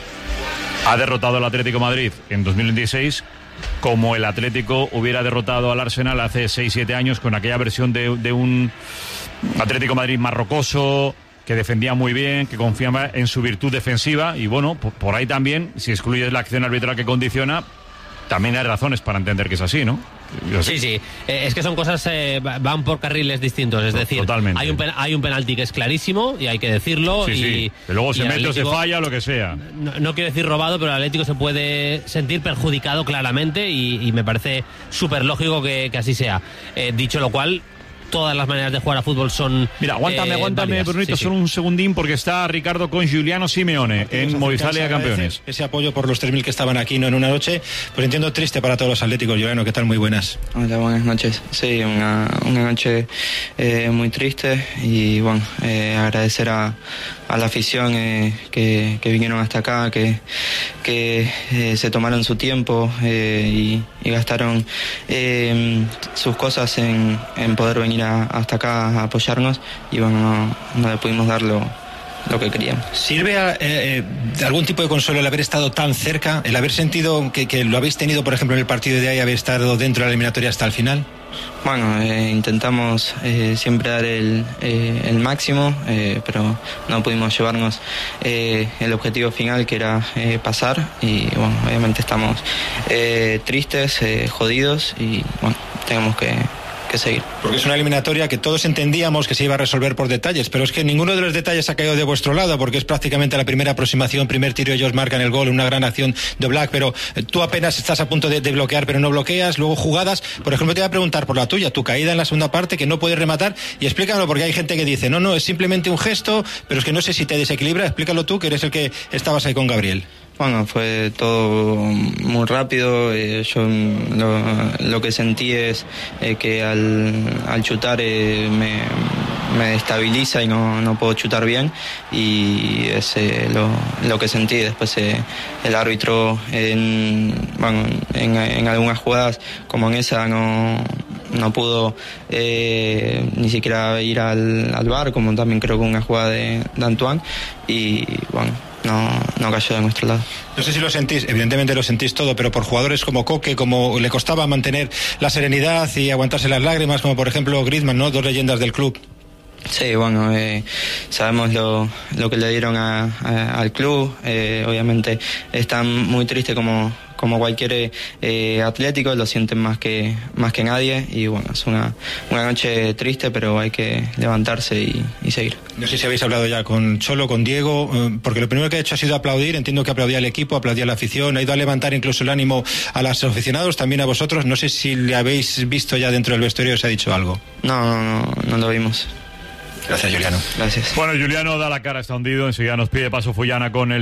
ha derrotado al Atlético de Madrid en dos mil veintiséis como el Atlético hubiera derrotado al Arsenal hace seis siete años con aquella versión de, de un Atlético de Madrid más rocoso, que defendía muy bien, que confiaba en su virtud defensiva. Y bueno, por, por ahí también, si excluyes la acción arbitral que condiciona, también hay razones para entender que es así, ¿no? Sí, sí, eh, es que son cosas, eh, van por carriles distintos, es decir, totalmente. Hay un, hay un penalti que es clarísimo y hay que decirlo. Sí, y, sí. Que luego se mete o se falla, lo que sea. No, no quiero decir robado, pero el Atlético se puede sentir perjudicado claramente y, y me parece súper lógico que, que así sea. Eh, dicho lo cual, todas las maneras de jugar a fútbol son Mira, aguántame, eh, aguántame, Brunito, sí, solo sí. un segundín, porque está Ricardo con Giuliano Simeone en Movistar Liga de Campeones. Ese apoyo por los tres mil que estaban aquí, ¿no? En una noche, pues entiendo triste para todos los atléticos. Giuliano, ¿qué tal? Muy buenas. Hola, buenas noches. Sí, una, una noche eh, muy triste y bueno, eh, agradecer a, a la afición eh, que, que vinieron hasta acá, que, que eh, se tomaron su tiempo eh, y, y gastaron eh, sus cosas en, en poder venir a, hasta acá a apoyarnos y bueno, no, no le pudimos dar lo, lo que queríamos. ¿Sirve a, eh, algún tipo de consuelo el haber estado tan cerca, el haber sentido que, que lo habéis tenido, por ejemplo, en el partido de ahí, haber estado dentro de la eliminatoria hasta el final? Bueno, eh, intentamos eh, siempre dar el, eh, el máximo, eh, pero no pudimos llevarnos eh, el objetivo final, que era eh, pasar, y bueno, obviamente estamos eh, tristes, eh, jodidos, y bueno, tenemos que, que seguir. Porque es una eliminatoria que todos entendíamos que se iba a resolver por detalles, pero es que ninguno de los detalles ha caído de vuestro lado, porque es prácticamente la primera aproximación, primer tiro, ellos marcan el gol, una gran acción de Oblak, pero tú apenas estás a punto de, de bloquear, pero no bloqueas, luego jugadas. Por ejemplo, te voy a preguntar por la tuya, tu caída en la segunda parte, que no puedes rematar, y explícalo, porque hay gente que dice, no, no, es simplemente un gesto, pero es que no sé si te desequilibra. Explícalo tú, que eres el que estabas ahí con Gabriel. Bueno, fue todo muy rápido. Eh, yo lo, lo que sentí es eh, que al, al chutar eh, me, me destabiliza y no, no puedo chutar bien, y es eh, lo, lo que sentí. Después eh, el árbitro en, bueno, en, en algunas jugadas como en esa no, no pudo eh, ni siquiera ir al, al V A R, como también creo que una jugada de, de Antoine, y bueno, no, no cayó de nuestro lado. No sé si lo sentís, evidentemente lo sentís todo, pero por jugadores como Coque, como le costaba mantener la serenidad y aguantarse las lágrimas, como por ejemplo Griezmann, ¿no? Dos leyendas del club. Sí, bueno, eh, sabemos lo, lo que le dieron a, a, al club. Eh, obviamente están muy tristes como, como cualquier eh, atlético, lo sienten más que, más que nadie, y bueno, es una, una noche triste, pero hay que levantarse y, y seguir. No sé si habéis hablado ya con Cholo, con Diego, eh, porque lo primero que ha hecho ha sido aplaudir. Entiendo que aplaudía al equipo, aplaudía a la afición, ha ido a levantar incluso el ánimo a los aficionados, también a vosotros. No sé si le habéis visto ya dentro del vestuario, os ha dicho algo. No, no, no, no lo vimos. Gracias, Juliano. Gracias. Bueno, Juliano da la cara, está hundido. Enseguida nos pide paso Fullana con el